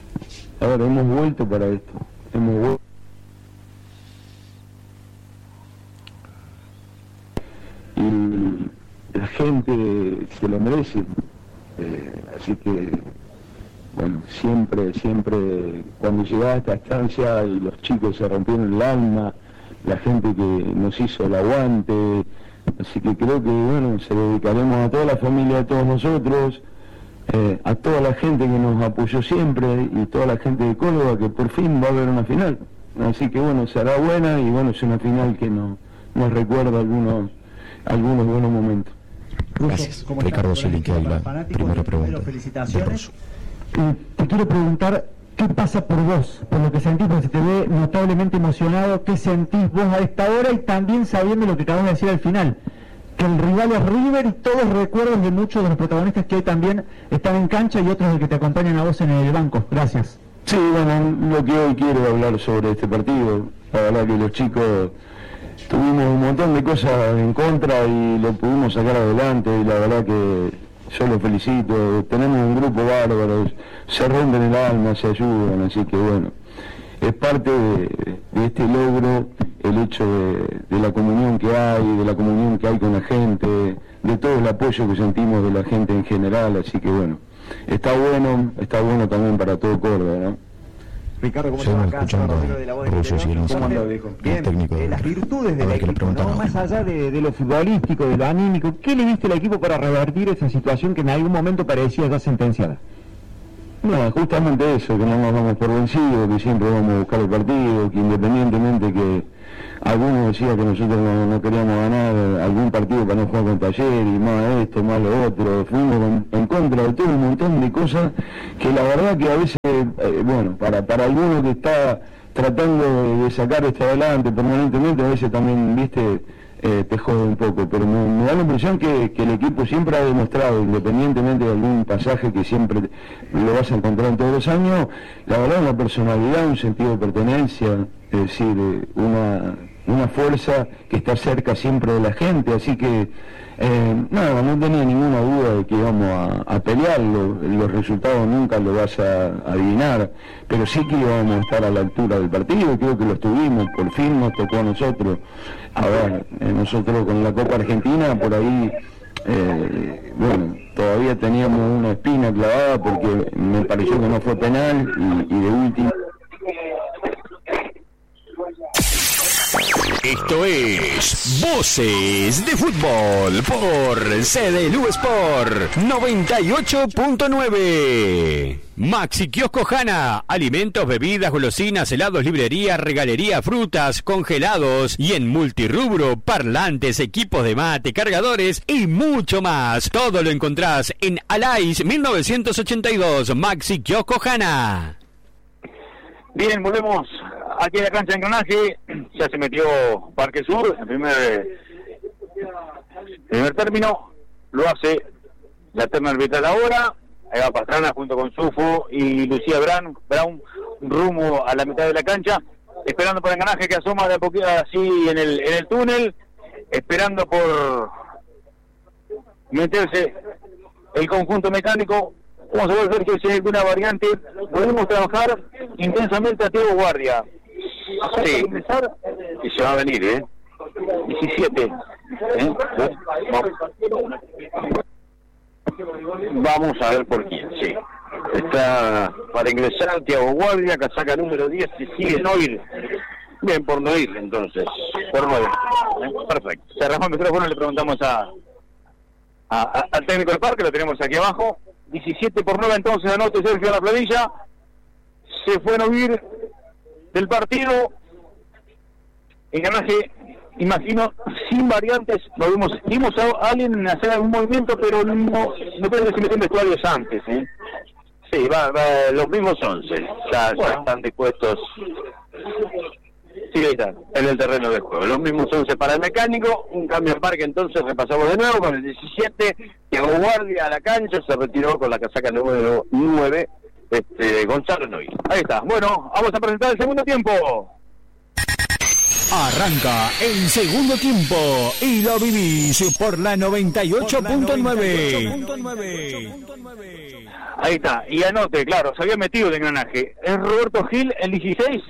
[SPEAKER 12] A ver, hemos vuelto para esto. Hemos vuelto. Y la gente se lo merece. Eh, así que, bueno, siempre, siempre, cuando llegaba a esta estancia y los chicos se rompieron el alma, la gente que nos hizo el aguante. Así que creo que, bueno, se lo dedicaremos a toda la familia, a todos nosotros, eh, a toda la gente que nos apoyó siempre y toda la gente de Córdoba, que por fin va a haber una final. Así que, bueno, será buena y, bueno, es una final que nos, nos recuerda algunos, algunos buenos momentos.
[SPEAKER 7] Gracias. Ricardo Zielinski, la primera pregunta.
[SPEAKER 13] Felicitaciones. Te quiero preguntar, ¿qué pasa por vos? Por lo que sentís, porque se te ve notablemente emocionado. ¿Qué sentís vos a esta hora? Y también sabiendo lo que acabamos de decir al final, que el rival es River y todos recuerdos de muchos de los protagonistas que hoy también están en cancha y otros de que te acompañan a vos en el banco. Gracias.
[SPEAKER 12] Sí, bueno, lo que hoy quiero hablar sobre este partido, la verdad que los chicos tuvimos un montón de cosas en contra y lo pudimos sacar adelante y la verdad que yo los felicito, tenemos un grupo bárbaro, se rompen el alma, se ayudan, así que bueno, es parte de, de este logro el hecho de, de la comunión que hay, de la comunión que hay con la gente, de todo el apoyo que sentimos de la gente en general, así que bueno, está bueno, está bueno también para todo Córdoba, ¿no?
[SPEAKER 13] Ricardo, ¿cómo
[SPEAKER 7] Seguimos
[SPEAKER 13] estás acá?
[SPEAKER 7] escuchando
[SPEAKER 13] Rodrigo de la Voz del
[SPEAKER 7] a Russo
[SPEAKER 13] Interior.
[SPEAKER 7] Zielinski,
[SPEAKER 13] ¿Cómo anda, viejo?
[SPEAKER 7] el
[SPEAKER 13] Bien,
[SPEAKER 7] técnico
[SPEAKER 13] eh,
[SPEAKER 7] de-
[SPEAKER 13] las virtudes
[SPEAKER 7] a
[SPEAKER 13] del
[SPEAKER 7] ver qué le
[SPEAKER 13] equipo, ¿no?
[SPEAKER 7] preguntan.
[SPEAKER 13] Más allá de, de lo futbolístico, de lo anímico, ¿qué le diste al equipo para revertir esa situación que en algún momento parecía ya sentenciada?
[SPEAKER 12] No, justamente eso, que no nos damos por vencidos, que siempre vamos a buscar el partido, que independientemente que algunos decían que nosotros no, no queríamos ganar algún partido para no jugar con Talleres, y más esto, más lo otro, fuimos en, en contra de todo un montón de cosas que la verdad que a veces, eh, bueno, para, para alguno que está tratando de, de sacar esto adelante permanentemente, a veces también, viste, Eh, te jode un poco, pero me, me da la impresión que, que el equipo siempre ha demostrado, independientemente de algún pasaje que siempre lo vas a encontrar en todos los años, la verdad una personalidad, un sentido de pertenencia, es decir, una, una fuerza que está cerca siempre de la gente, así que eh, nada, no tenía ninguna duda de que íbamos a, a pelear, lo, los resultados nunca lo vas a, a adivinar, pero sí que íbamos a estar a la altura del partido, creo que lo estuvimos, por fin nos tocó a nosotros. A ver, eh, nosotros con la Copa Argentina, por ahí, eh, bueno, todavía teníamos una espina clavada porque me pareció que no fue penal y, y de último...
[SPEAKER 5] Esto es Voces de Fútbol por C D L U Sport noventa y ocho punto nueve. Maxi Kiosco Hanna, alimentos, bebidas, golosinas, helados, librería, regalería, frutas, congelados y en multirrubro, parlantes, equipos de mate, cargadores y mucho más. Todo lo encontrás en Alais mil novecientos ochenta y dos, Maxi Kiosco Hanna.
[SPEAKER 1] Bien, volvemos aquí en la cancha de Engranaje. Ya se metió Parque Sur en primer, primer término. Lo hace la terna arbitral ahora. Ahí va Pastrana junto con Sufo y Lucía Brown, Brown rumbo a la mitad de la cancha, esperando por Engranaje que asoma de a poquito así en el, en el túnel, esperando por meterse el conjunto mecánico. Vamos a ver que si hay alguna variante. Podemos trabajar intensamente a Thiago Guardia.
[SPEAKER 2] Sí, y se va a venir, ¿eh?
[SPEAKER 1] diecisiete. ¿Eh?
[SPEAKER 2] Vamos a ver por quién, sí. Está para ingresar Thiago Guardia, casaca número diez, y sigue no ir. Bien, por no ir, entonces. Por no ir.
[SPEAKER 1] ¿Eh? Perfecto. Cerramos el micrófono y le preguntamos a, a, a al técnico del parque, lo tenemos aquí abajo. diecisiete por nueve, entonces anote Sergio a la planilla. Se fue a no ir del partido. Engranaje, imagino, sin variantes. Lo vimos, vimos a alguien hacer algún movimiento, pero no, no puede decir en vestuarios antes, ¿eh?
[SPEAKER 2] Sí, va, va, los mismos once. Ya, bueno. ya están dispuestos. Sí, ahí está, en el terreno de juego. Los mismos once para el mecánico. Un cambio en parque, entonces repasamos de nuevo con el diecisiete. Thiago Guardia a la cancha, se retiró con la casaca número nueve. Este, Gonzalo Noy.
[SPEAKER 1] Ahí está. Bueno, vamos a presentar el segundo tiempo.
[SPEAKER 5] Arranca el segundo tiempo y lo vivís por la noventa y ocho punto nueve.
[SPEAKER 1] Ahí está, y anote, claro, se había metido de Engranaje. Es Roberto Gil, el dieciséis.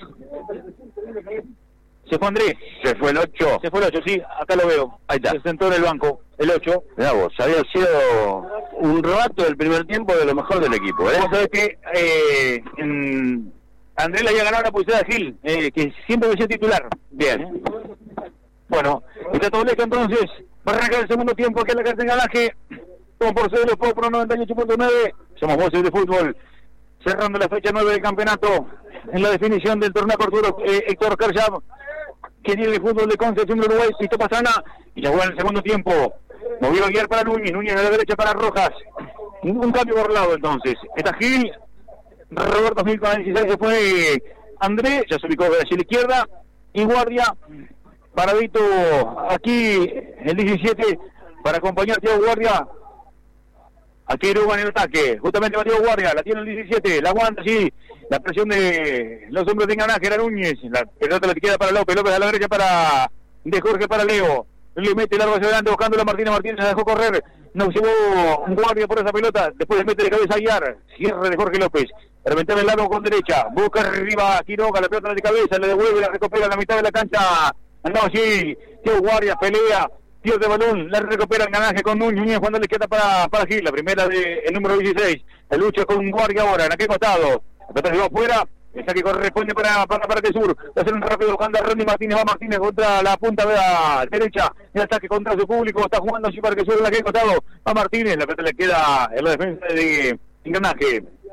[SPEAKER 1] Se fue Andrés.
[SPEAKER 2] Se fue el ocho.
[SPEAKER 1] Se fue el ocho, sí, acá lo veo.
[SPEAKER 2] Ahí está.
[SPEAKER 1] Se sentó en el banco, el ocho.
[SPEAKER 2] Mirá vos, había sido un rato del primer tiempo de lo mejor del equipo, ¿eh?
[SPEAKER 1] Vos sabés que eh, en... Andrés le había ganado la posición a Gil, eh, que siempre decía titular.
[SPEAKER 2] Bien.
[SPEAKER 1] ¿Eh? Bueno, está todo listo entonces. Para arrancar el segundo tiempo aquí en la cancha de Engranaje. Como por C D L U Sport noventa y ocho punto nueve. Somos Voces de Fútbol. Cerrando la fecha nueve del campeonato. En la definición del torneo Arturo eh, Héctor Carjab, que tiene el fútbol de Concepción de Uruguay. Pito Pastrana. Y ya juega en el segundo tiempo. Movió a guiar para Núñez. Núñez a la derecha para Rojas. Un cambio por lado entonces. Está Gil. Roberto Gil con el dieciséis, se fue Andrés, ya se ubicó hacia la izquierda, y Guardia, paradito aquí el diecisiete, para acompañar a Thiago Guardia. Aquí Uruguay en el ataque, justamente va Thiago Guardia, la tiene el diecisiete, la aguanta, sí, la presión de los hombres de Engranaje, era Núñez, la pelota la queda para López, López a la derecha para de Jorge para Leo, le mete largo hacia adelante buscando a Martínez, Martínez la dejó correr, no llevó un Guardia por esa pelota, después le mete de cabeza a Guiar, cierre de Jorge López, reventar el lado con derecha, busca arriba Quiroga, la pelota de cabeza, le devuelve, la recupera a la mitad de la cancha, no, sí, Thiago Guardia pelea, pierde de balón, la recupera el Engranaje con Núñez, Núñez cuando le queda para, para Gil, la primera de el número dieciséis, el lucha con Guardia ahora, en aquel costado, la pelota se va afuera, el saque corresponde para para la parte sur, va a hacer un rápido buscando a Randy Martínez, va Martínez contra la punta de la derecha, el ataque contra su público, está jugando así para que sur en aquel costado, va Martínez, la pelota le queda en la defensa de Engranaje.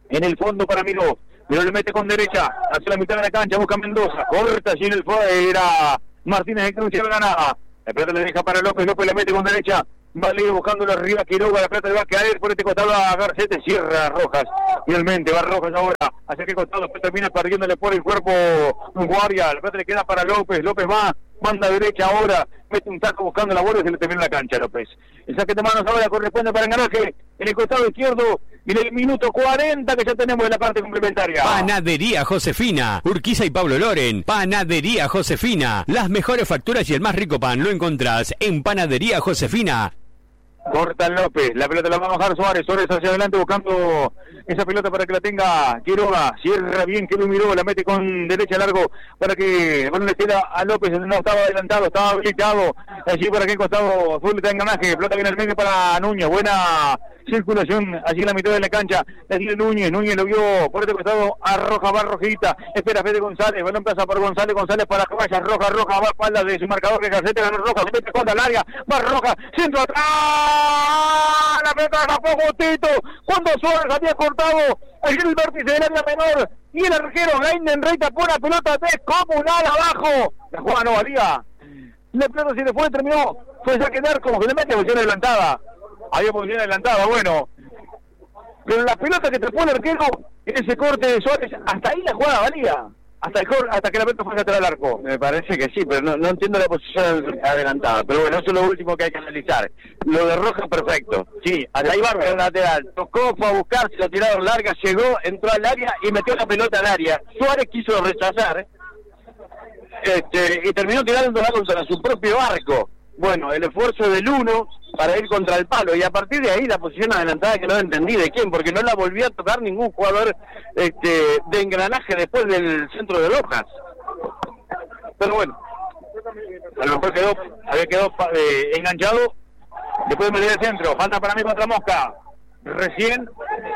[SPEAKER 1] en el fondo para Miró. Miró le mete con derecha, hacia la mitad de la cancha, busca Mendoza, corta allí en el fuera Martínez de Cruz, la ganaba. La pelota le deja para López, López le mete con derecha, Valido buscándolo arriba, Quiroga, la pelota le va a caer por este costado a Garcete, cierra Rojas, finalmente va Rojas ahora, hacia qué costado, después termina perdiéndole por el cuerpo un guardia, la pelota le queda para López, López va, manda derecha ahora, mete un taco buscando la bola y se le termina la cancha a López. El saque de manos ahora corresponde para Enganaje, en el costado izquierdo, y en el minuto cuarenta que ya tenemos en la parte complementaria.
[SPEAKER 5] Panadería Josefina, Urquiza y Pablo Loren. Panadería Josefina, las mejores facturas y el más rico pan lo encontrás en Panadería Josefina.
[SPEAKER 1] Corta López, la pelota la va a bajar Suárez, Suárez hacia adelante buscando esa pelota para que la tenga Quiroga, cierra bien que lo miró, la mete con derecha largo para que, bueno, le queda a López, no estaba adelantado, estaba habilitado, allí para que el costado full de Enganaje, pelota viene al medio para Núñez, buena circulación allí en la mitad de la cancha, la tiene Núñez, Núñez lo vio por este costado, arroja, va Rojita, espera Fede González, balón pasa por González, González para Caballas, Roja, Roja, va a espalda de su marcador que Garcete, ganó Roja, se mete contra el área, va Roja, centro atrás, la pelota escapó Gotito, cuando Suárez había cortado allí el vértice del área menor, y el arquero Gainen Rey tapó la pelota descomunal abajo, la jugada no valía, la pelota se le fue, terminó, fue saque de arco, que le mete posición adelantada. Había posición adelantada, bueno. Pero la pelota que te pone el arquero en ese corte de Suárez, hasta ahí la jugada valía. Hasta el cor, hasta que la pelota fue atrás del arco.
[SPEAKER 2] Me parece que sí, pero no, no entiendo la posición adelantada. Pero bueno, eso es lo último que hay que analizar. Lo de Roja, perfecto. Sí, hasta ahí va el lateral. Tocó, fue a buscar, se la tiraron larga, llegó, entró al área y metió la pelota al área. Suárez quiso rechazar, ¿eh? este, y terminó tirándola contra su propio arco. Bueno, el esfuerzo del uno para ir contra el palo, y a partir de ahí la posición adelantada que no entendí de quién, porque no la volvió a tocar ningún jugador este, de Engranaje después del centro de Rojas. Pero bueno, a lo mejor quedó, había quedado eh, enganchado, después de meter el centro, falta para mí contra Mosca. Recién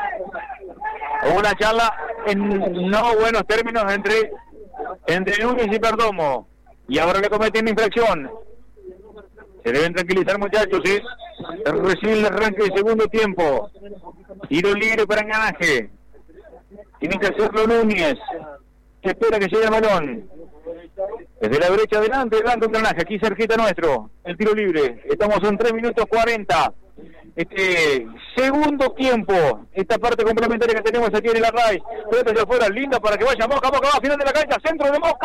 [SPEAKER 2] hubo una charla en no buenos términos entre, entre Núñez y Perdomo, y ahora le cometen infracción. Se deben tranquilizar, muchachos, ¿sí? Recién el arranque del segundo tiempo. Tiro libre para Enganaje. Tiene que hacerlo Núñez. Se espera que llegue el balón. Desde la derecha adelante, adelante Enganaje. Aquí cerquita nuestro. El tiro libre. Estamos en tres minutos cuarenta. Este segundo tiempo. Esta parte complementaria que tenemos aquí en el array. Pelota hacia afuera, linda para que vaya Mosca. Mosca va a final de la cancha. Centro de Mosca.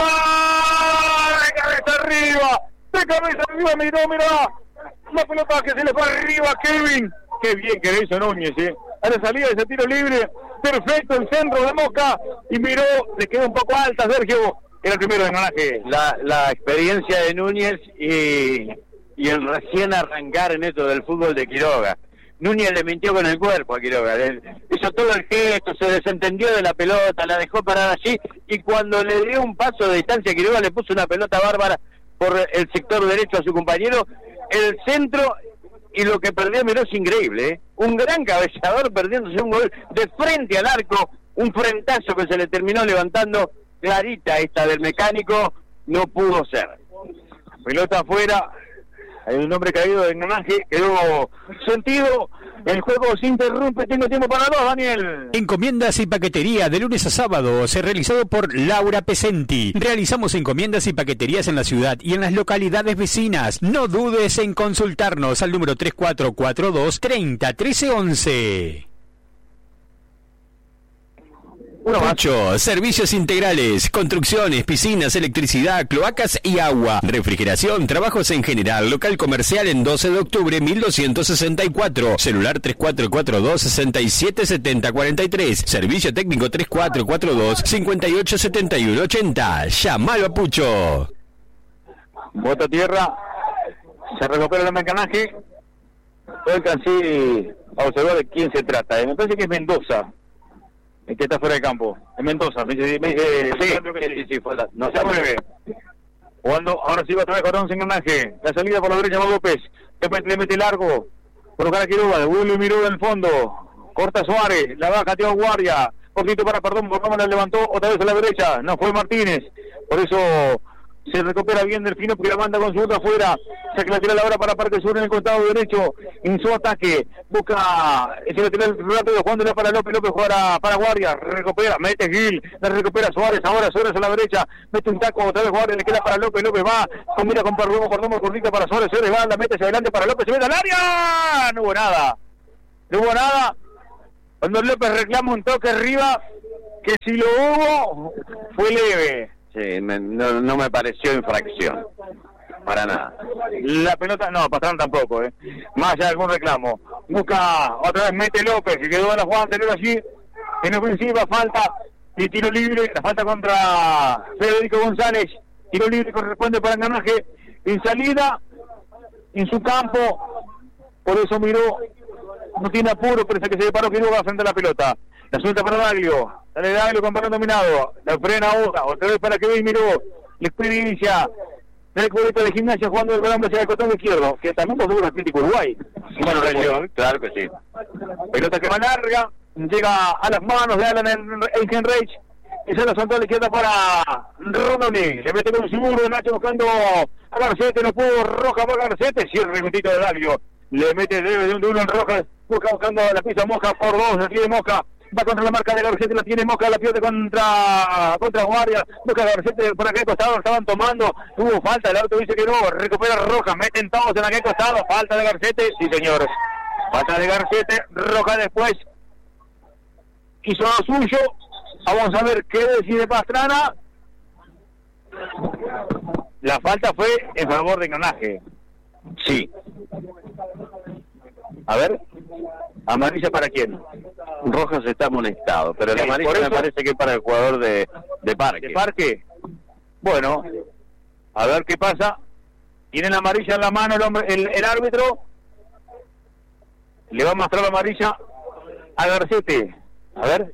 [SPEAKER 2] De cabeza arriba. De cabeza arriba, miró, mirá, la pelota que se le fue arriba a Kevin, qué bien que le hizo Núñez, eh. A la salida de ese tiro libre, perfecto el centro de Mosca, y miró, le quedó un poco alta Sergio, era el primero de Enganaje. La, la experiencia de Núñez y, y el recién arrancar en esto del fútbol de Quiroga. Núñez le mintió con el cuerpo a Quiroga, le hizo todo el gesto, se desentendió de la pelota, la dejó parada allí, y cuando le dio un paso de distancia a Quiroga le puso una pelota bárbara por el sector derecho a su compañero, el centro, y lo que perdió Miró es increíble, ¿eh? Un gran cabezador perdiéndose un gol de frente al arco, un frentazo que se le terminó levantando, clarita esta del Mecánico, no pudo ser.
[SPEAKER 1] Pelota afuera, hay un hombre caído de Enganaje, quedó sentido. El juego se interrumpe, tengo tiempo para dos, Daniel.
[SPEAKER 5] Encomiendas y paquetería de lunes a sábados, realizado por Laura Pesenti. Realizamos encomiendas y paqueterías en la ciudad y en las localidades vecinas. No dudes en consultarnos al número tres cuatro cuatro dos, treinta, trece, once. ocho. Servicios integrales, construcciones, piscinas, electricidad, cloacas y agua, refrigeración, trabajos en general, local comercial en doce de octubre mil doscientos sesenta y cuatro, celular tres cuatro cuatro dos, seis siete siete cero cuatro tres, servicio técnico tres cuatro cuatro dos, cinco ocho siete uno ocho cero, llamalo a Pucho.
[SPEAKER 1] Bota tierra, se recupera el Enganaje, no alcancé a observar de quién se trata, me parece que es Mendoza. El que está fuera de campo, en Mendoza, me dice, me dice, sí, sí, sí, sí, falta, no se mueve. Jugando, ahora sí va otra vez con Enganaje, la salida por la derecha va López, López le mete largo, por cara a Quiroga, devuelve y miró en el fondo, corta Suárez, la baja Teo Guardia, cortito para Perdón, por cómo la levantó, otra vez a la derecha, no fue Martínez, por eso Se recupera bien Delfino porque la manda con su otra afuera. Saca lateral ahora para Parque Sur en el costado derecho. En su ataque. Busca ese lateral rápido. Jugándole para López. López juega para Guardia. Recupera. Mete Gil. La recupera Suárez. Ahora Suárez a la derecha. Mete un taco. Otra vez Guardia. Le queda para López. López va. Combina con Perdomo. Perdomo cortita para Suárez. Suárez va. La mete hacia adelante para López. Se mete al área. No hubo nada. No hubo nada. Cuando López reclama un toque arriba. Que si lo hubo. Fue leve.
[SPEAKER 2] Sí, me, no, no me pareció infracción, para nada.
[SPEAKER 1] La pelota, no, pasaron tampoco, ¿eh? Más allá de algún reclamo. Busca, otra vez mete López, que quedó en la jugada anterior allí. En ofensiva, falta y tiro libre. La falta contra Federico González. Tiro libre corresponde para Engranaje. En salida, en su campo. Por eso miró, no tiene apuro, pero es que se deparó que no va frente a la pelota. La suelta para Daglio. Dale Daglio con balón dominado. La frena ahora. Otra vez para Kevin miró. La experiencia del cuadrito de Gimnasia jugando el balón hacia el costado izquierdo. Que también pasó un Atlético Uruguay.
[SPEAKER 2] Bueno, región, claro que sí.
[SPEAKER 1] Pelota que va larga. Llega a las manos de Alan Engenreich. Y se la soltó a la izquierda para Rondoni. Le mete con seguro. Nacho buscando a Garcete. No pudo. Roja para Garcete. Cierra el remitito de Daglio. Le mete de uno en Rojas. Busca buscando la pista Mosca por dos. La tiene Mosca. Va contra la marca de Garcete, la tiene Mosca, la pierde contra contra Guardia, busca Garcete por aquel costado, lo estaban tomando, hubo falta, el auto dice que no, recupera Roja, meten todos en aquel costado, falta de Garcete, sí señor, falta de Garcete, Roja después hizo lo suyo, vamos a ver qué decide Pastrana. La falta fue en favor de Engranaje.
[SPEAKER 2] Sí.
[SPEAKER 1] A ver,
[SPEAKER 2] ¿amarilla para quién? Rojas está amonestado, pero la amarilla me parece que es para el jugador de, de Parque.
[SPEAKER 1] ¿De Parque? Bueno, a ver qué pasa. Tiene la amarilla en la mano el hombre, el, el árbitro. Le va a mostrar la amarilla a Garcete. A ver.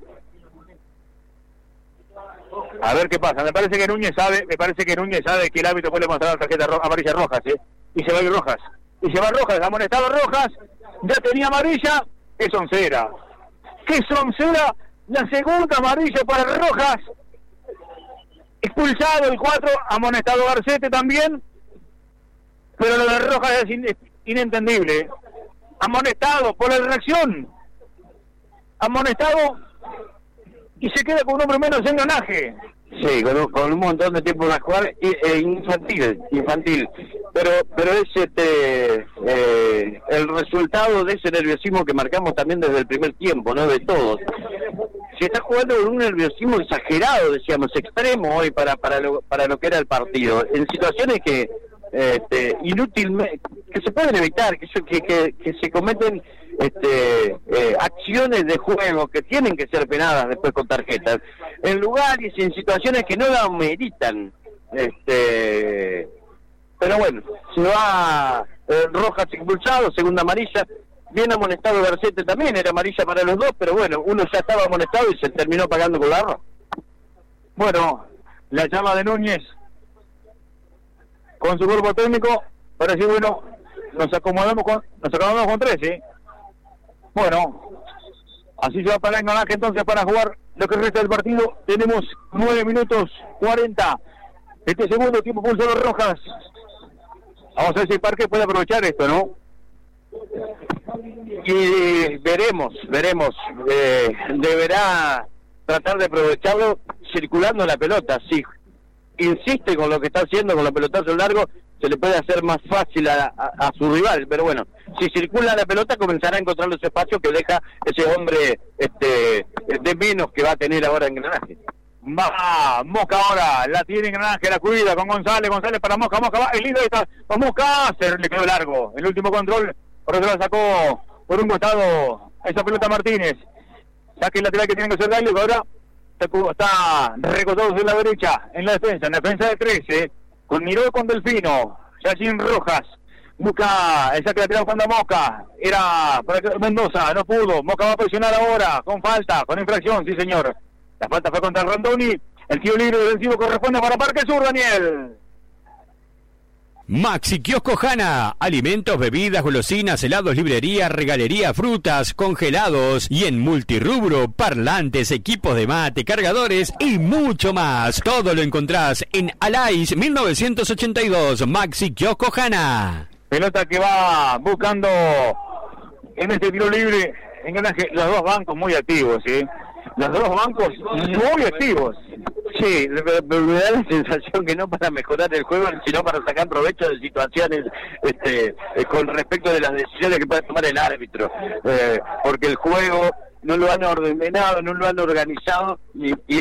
[SPEAKER 1] A ver qué pasa. Me parece que Núñez sabe, me parece que Núñez sabe que el árbitro puede mostrar la tarjeta ro- amarilla Rojas, ¿eh? Y se va a ir Rojas. Y se va Rojas, amonestado Rojas. Ya tenía amarilla, es oncera. ¿Qué es oncera? La segunda amarilla para Rojas. Expulsado el cuatro, amonestado Garcete también. Pero lo de Rojas es in- inentendible. Amonestado por la reacción. Amonestado y se queda con un hombre menos en Engranaje.
[SPEAKER 2] Sí, con un, con un montón de tiempo para jugar, y, e infantil, infantil. Pero pero es este eh, el resultado de ese nerviosismo que marcamos también desde el primer tiempo, ¿no? De todos. Se está jugando con un nerviosismo exagerado, decíamos, extremo hoy para para lo, para lo que era el partido. En situaciones que este, inútilmente, que se pueden evitar, que, que, que, que se cometen este eh, acciones de juego que tienen que ser penadas después con tarjetas, en lugares y en situaciones que no la meritan. Este, pero bueno, se va eh, Rojas expulsado, segunda amarilla, bien amonestado Garcete también, era amarilla para los dos, pero bueno, uno ya estaba amonestado y se terminó pagando con la roja.
[SPEAKER 1] Bueno, la llama de Núñez con su cuerpo técnico para decir, bueno, nos acomodamos con nos acomodamos con tres, ¿sí? Bueno, así se va para Engranaje entonces para jugar lo que resta del partido. Tenemos nueve minutos cuarenta. Este segundo tiempo pulso los Rojas. Vamos a ver si el Parque puede aprovechar esto, ¿no?
[SPEAKER 2] Y veremos, veremos. Eh, deberá tratar de aprovecharlo circulando la pelota. Si insiste con lo que está haciendo con los pelotazos largos, se le puede hacer más fácil a, a, a su rival, pero bueno, si circula la pelota comenzará a encontrar los espacios que deja ese hombre este de menos que va a tener ahora en Engranaje.
[SPEAKER 1] Va, Mosca ahora, la tiene Engranaje, la cuida con González, González para Mosca, Mosca va, el líder está con Mosca, se le quedó largo, el último control, por eso la sacó por un costado esa pelota Martínez, saque el lateral que tiene que ser Daglio, que ahora está recostado en la derecha, en la defensa, en la defensa de trece, con Miró con Delfino, Yacine Rojas, busca el saque lateral cuando Mosca, era para Mendoza, no pudo, Mosca va a presionar ahora, con falta, con infracción, sí señor, la falta fue contra Rondoni, el tiro libre defensivo corresponde para Parque Sur, Daniel.
[SPEAKER 5] Maxi Kiosco Hanna, alimentos, bebidas, golosinas, helados, librería, regalería, frutas, congelados y en multirrubro, parlantes, equipos de mate, cargadores y mucho más. Todo lo encontrás en Alais mil novecientos ochenta y dos, Maxi Kiosco Hanna.
[SPEAKER 1] Pelota que va buscando en este tiro libre, engranaje, los dos bancos muy activos, ¿sí? Los dos bancos muy activos.
[SPEAKER 2] Sí, me, me da la sensación que no para mejorar el juego, sino para sacar provecho de situaciones este, eh, con respecto de las decisiones que puede tomar el árbitro. Eh, porque el juego no lo han ordenado, no lo han organizado, y, y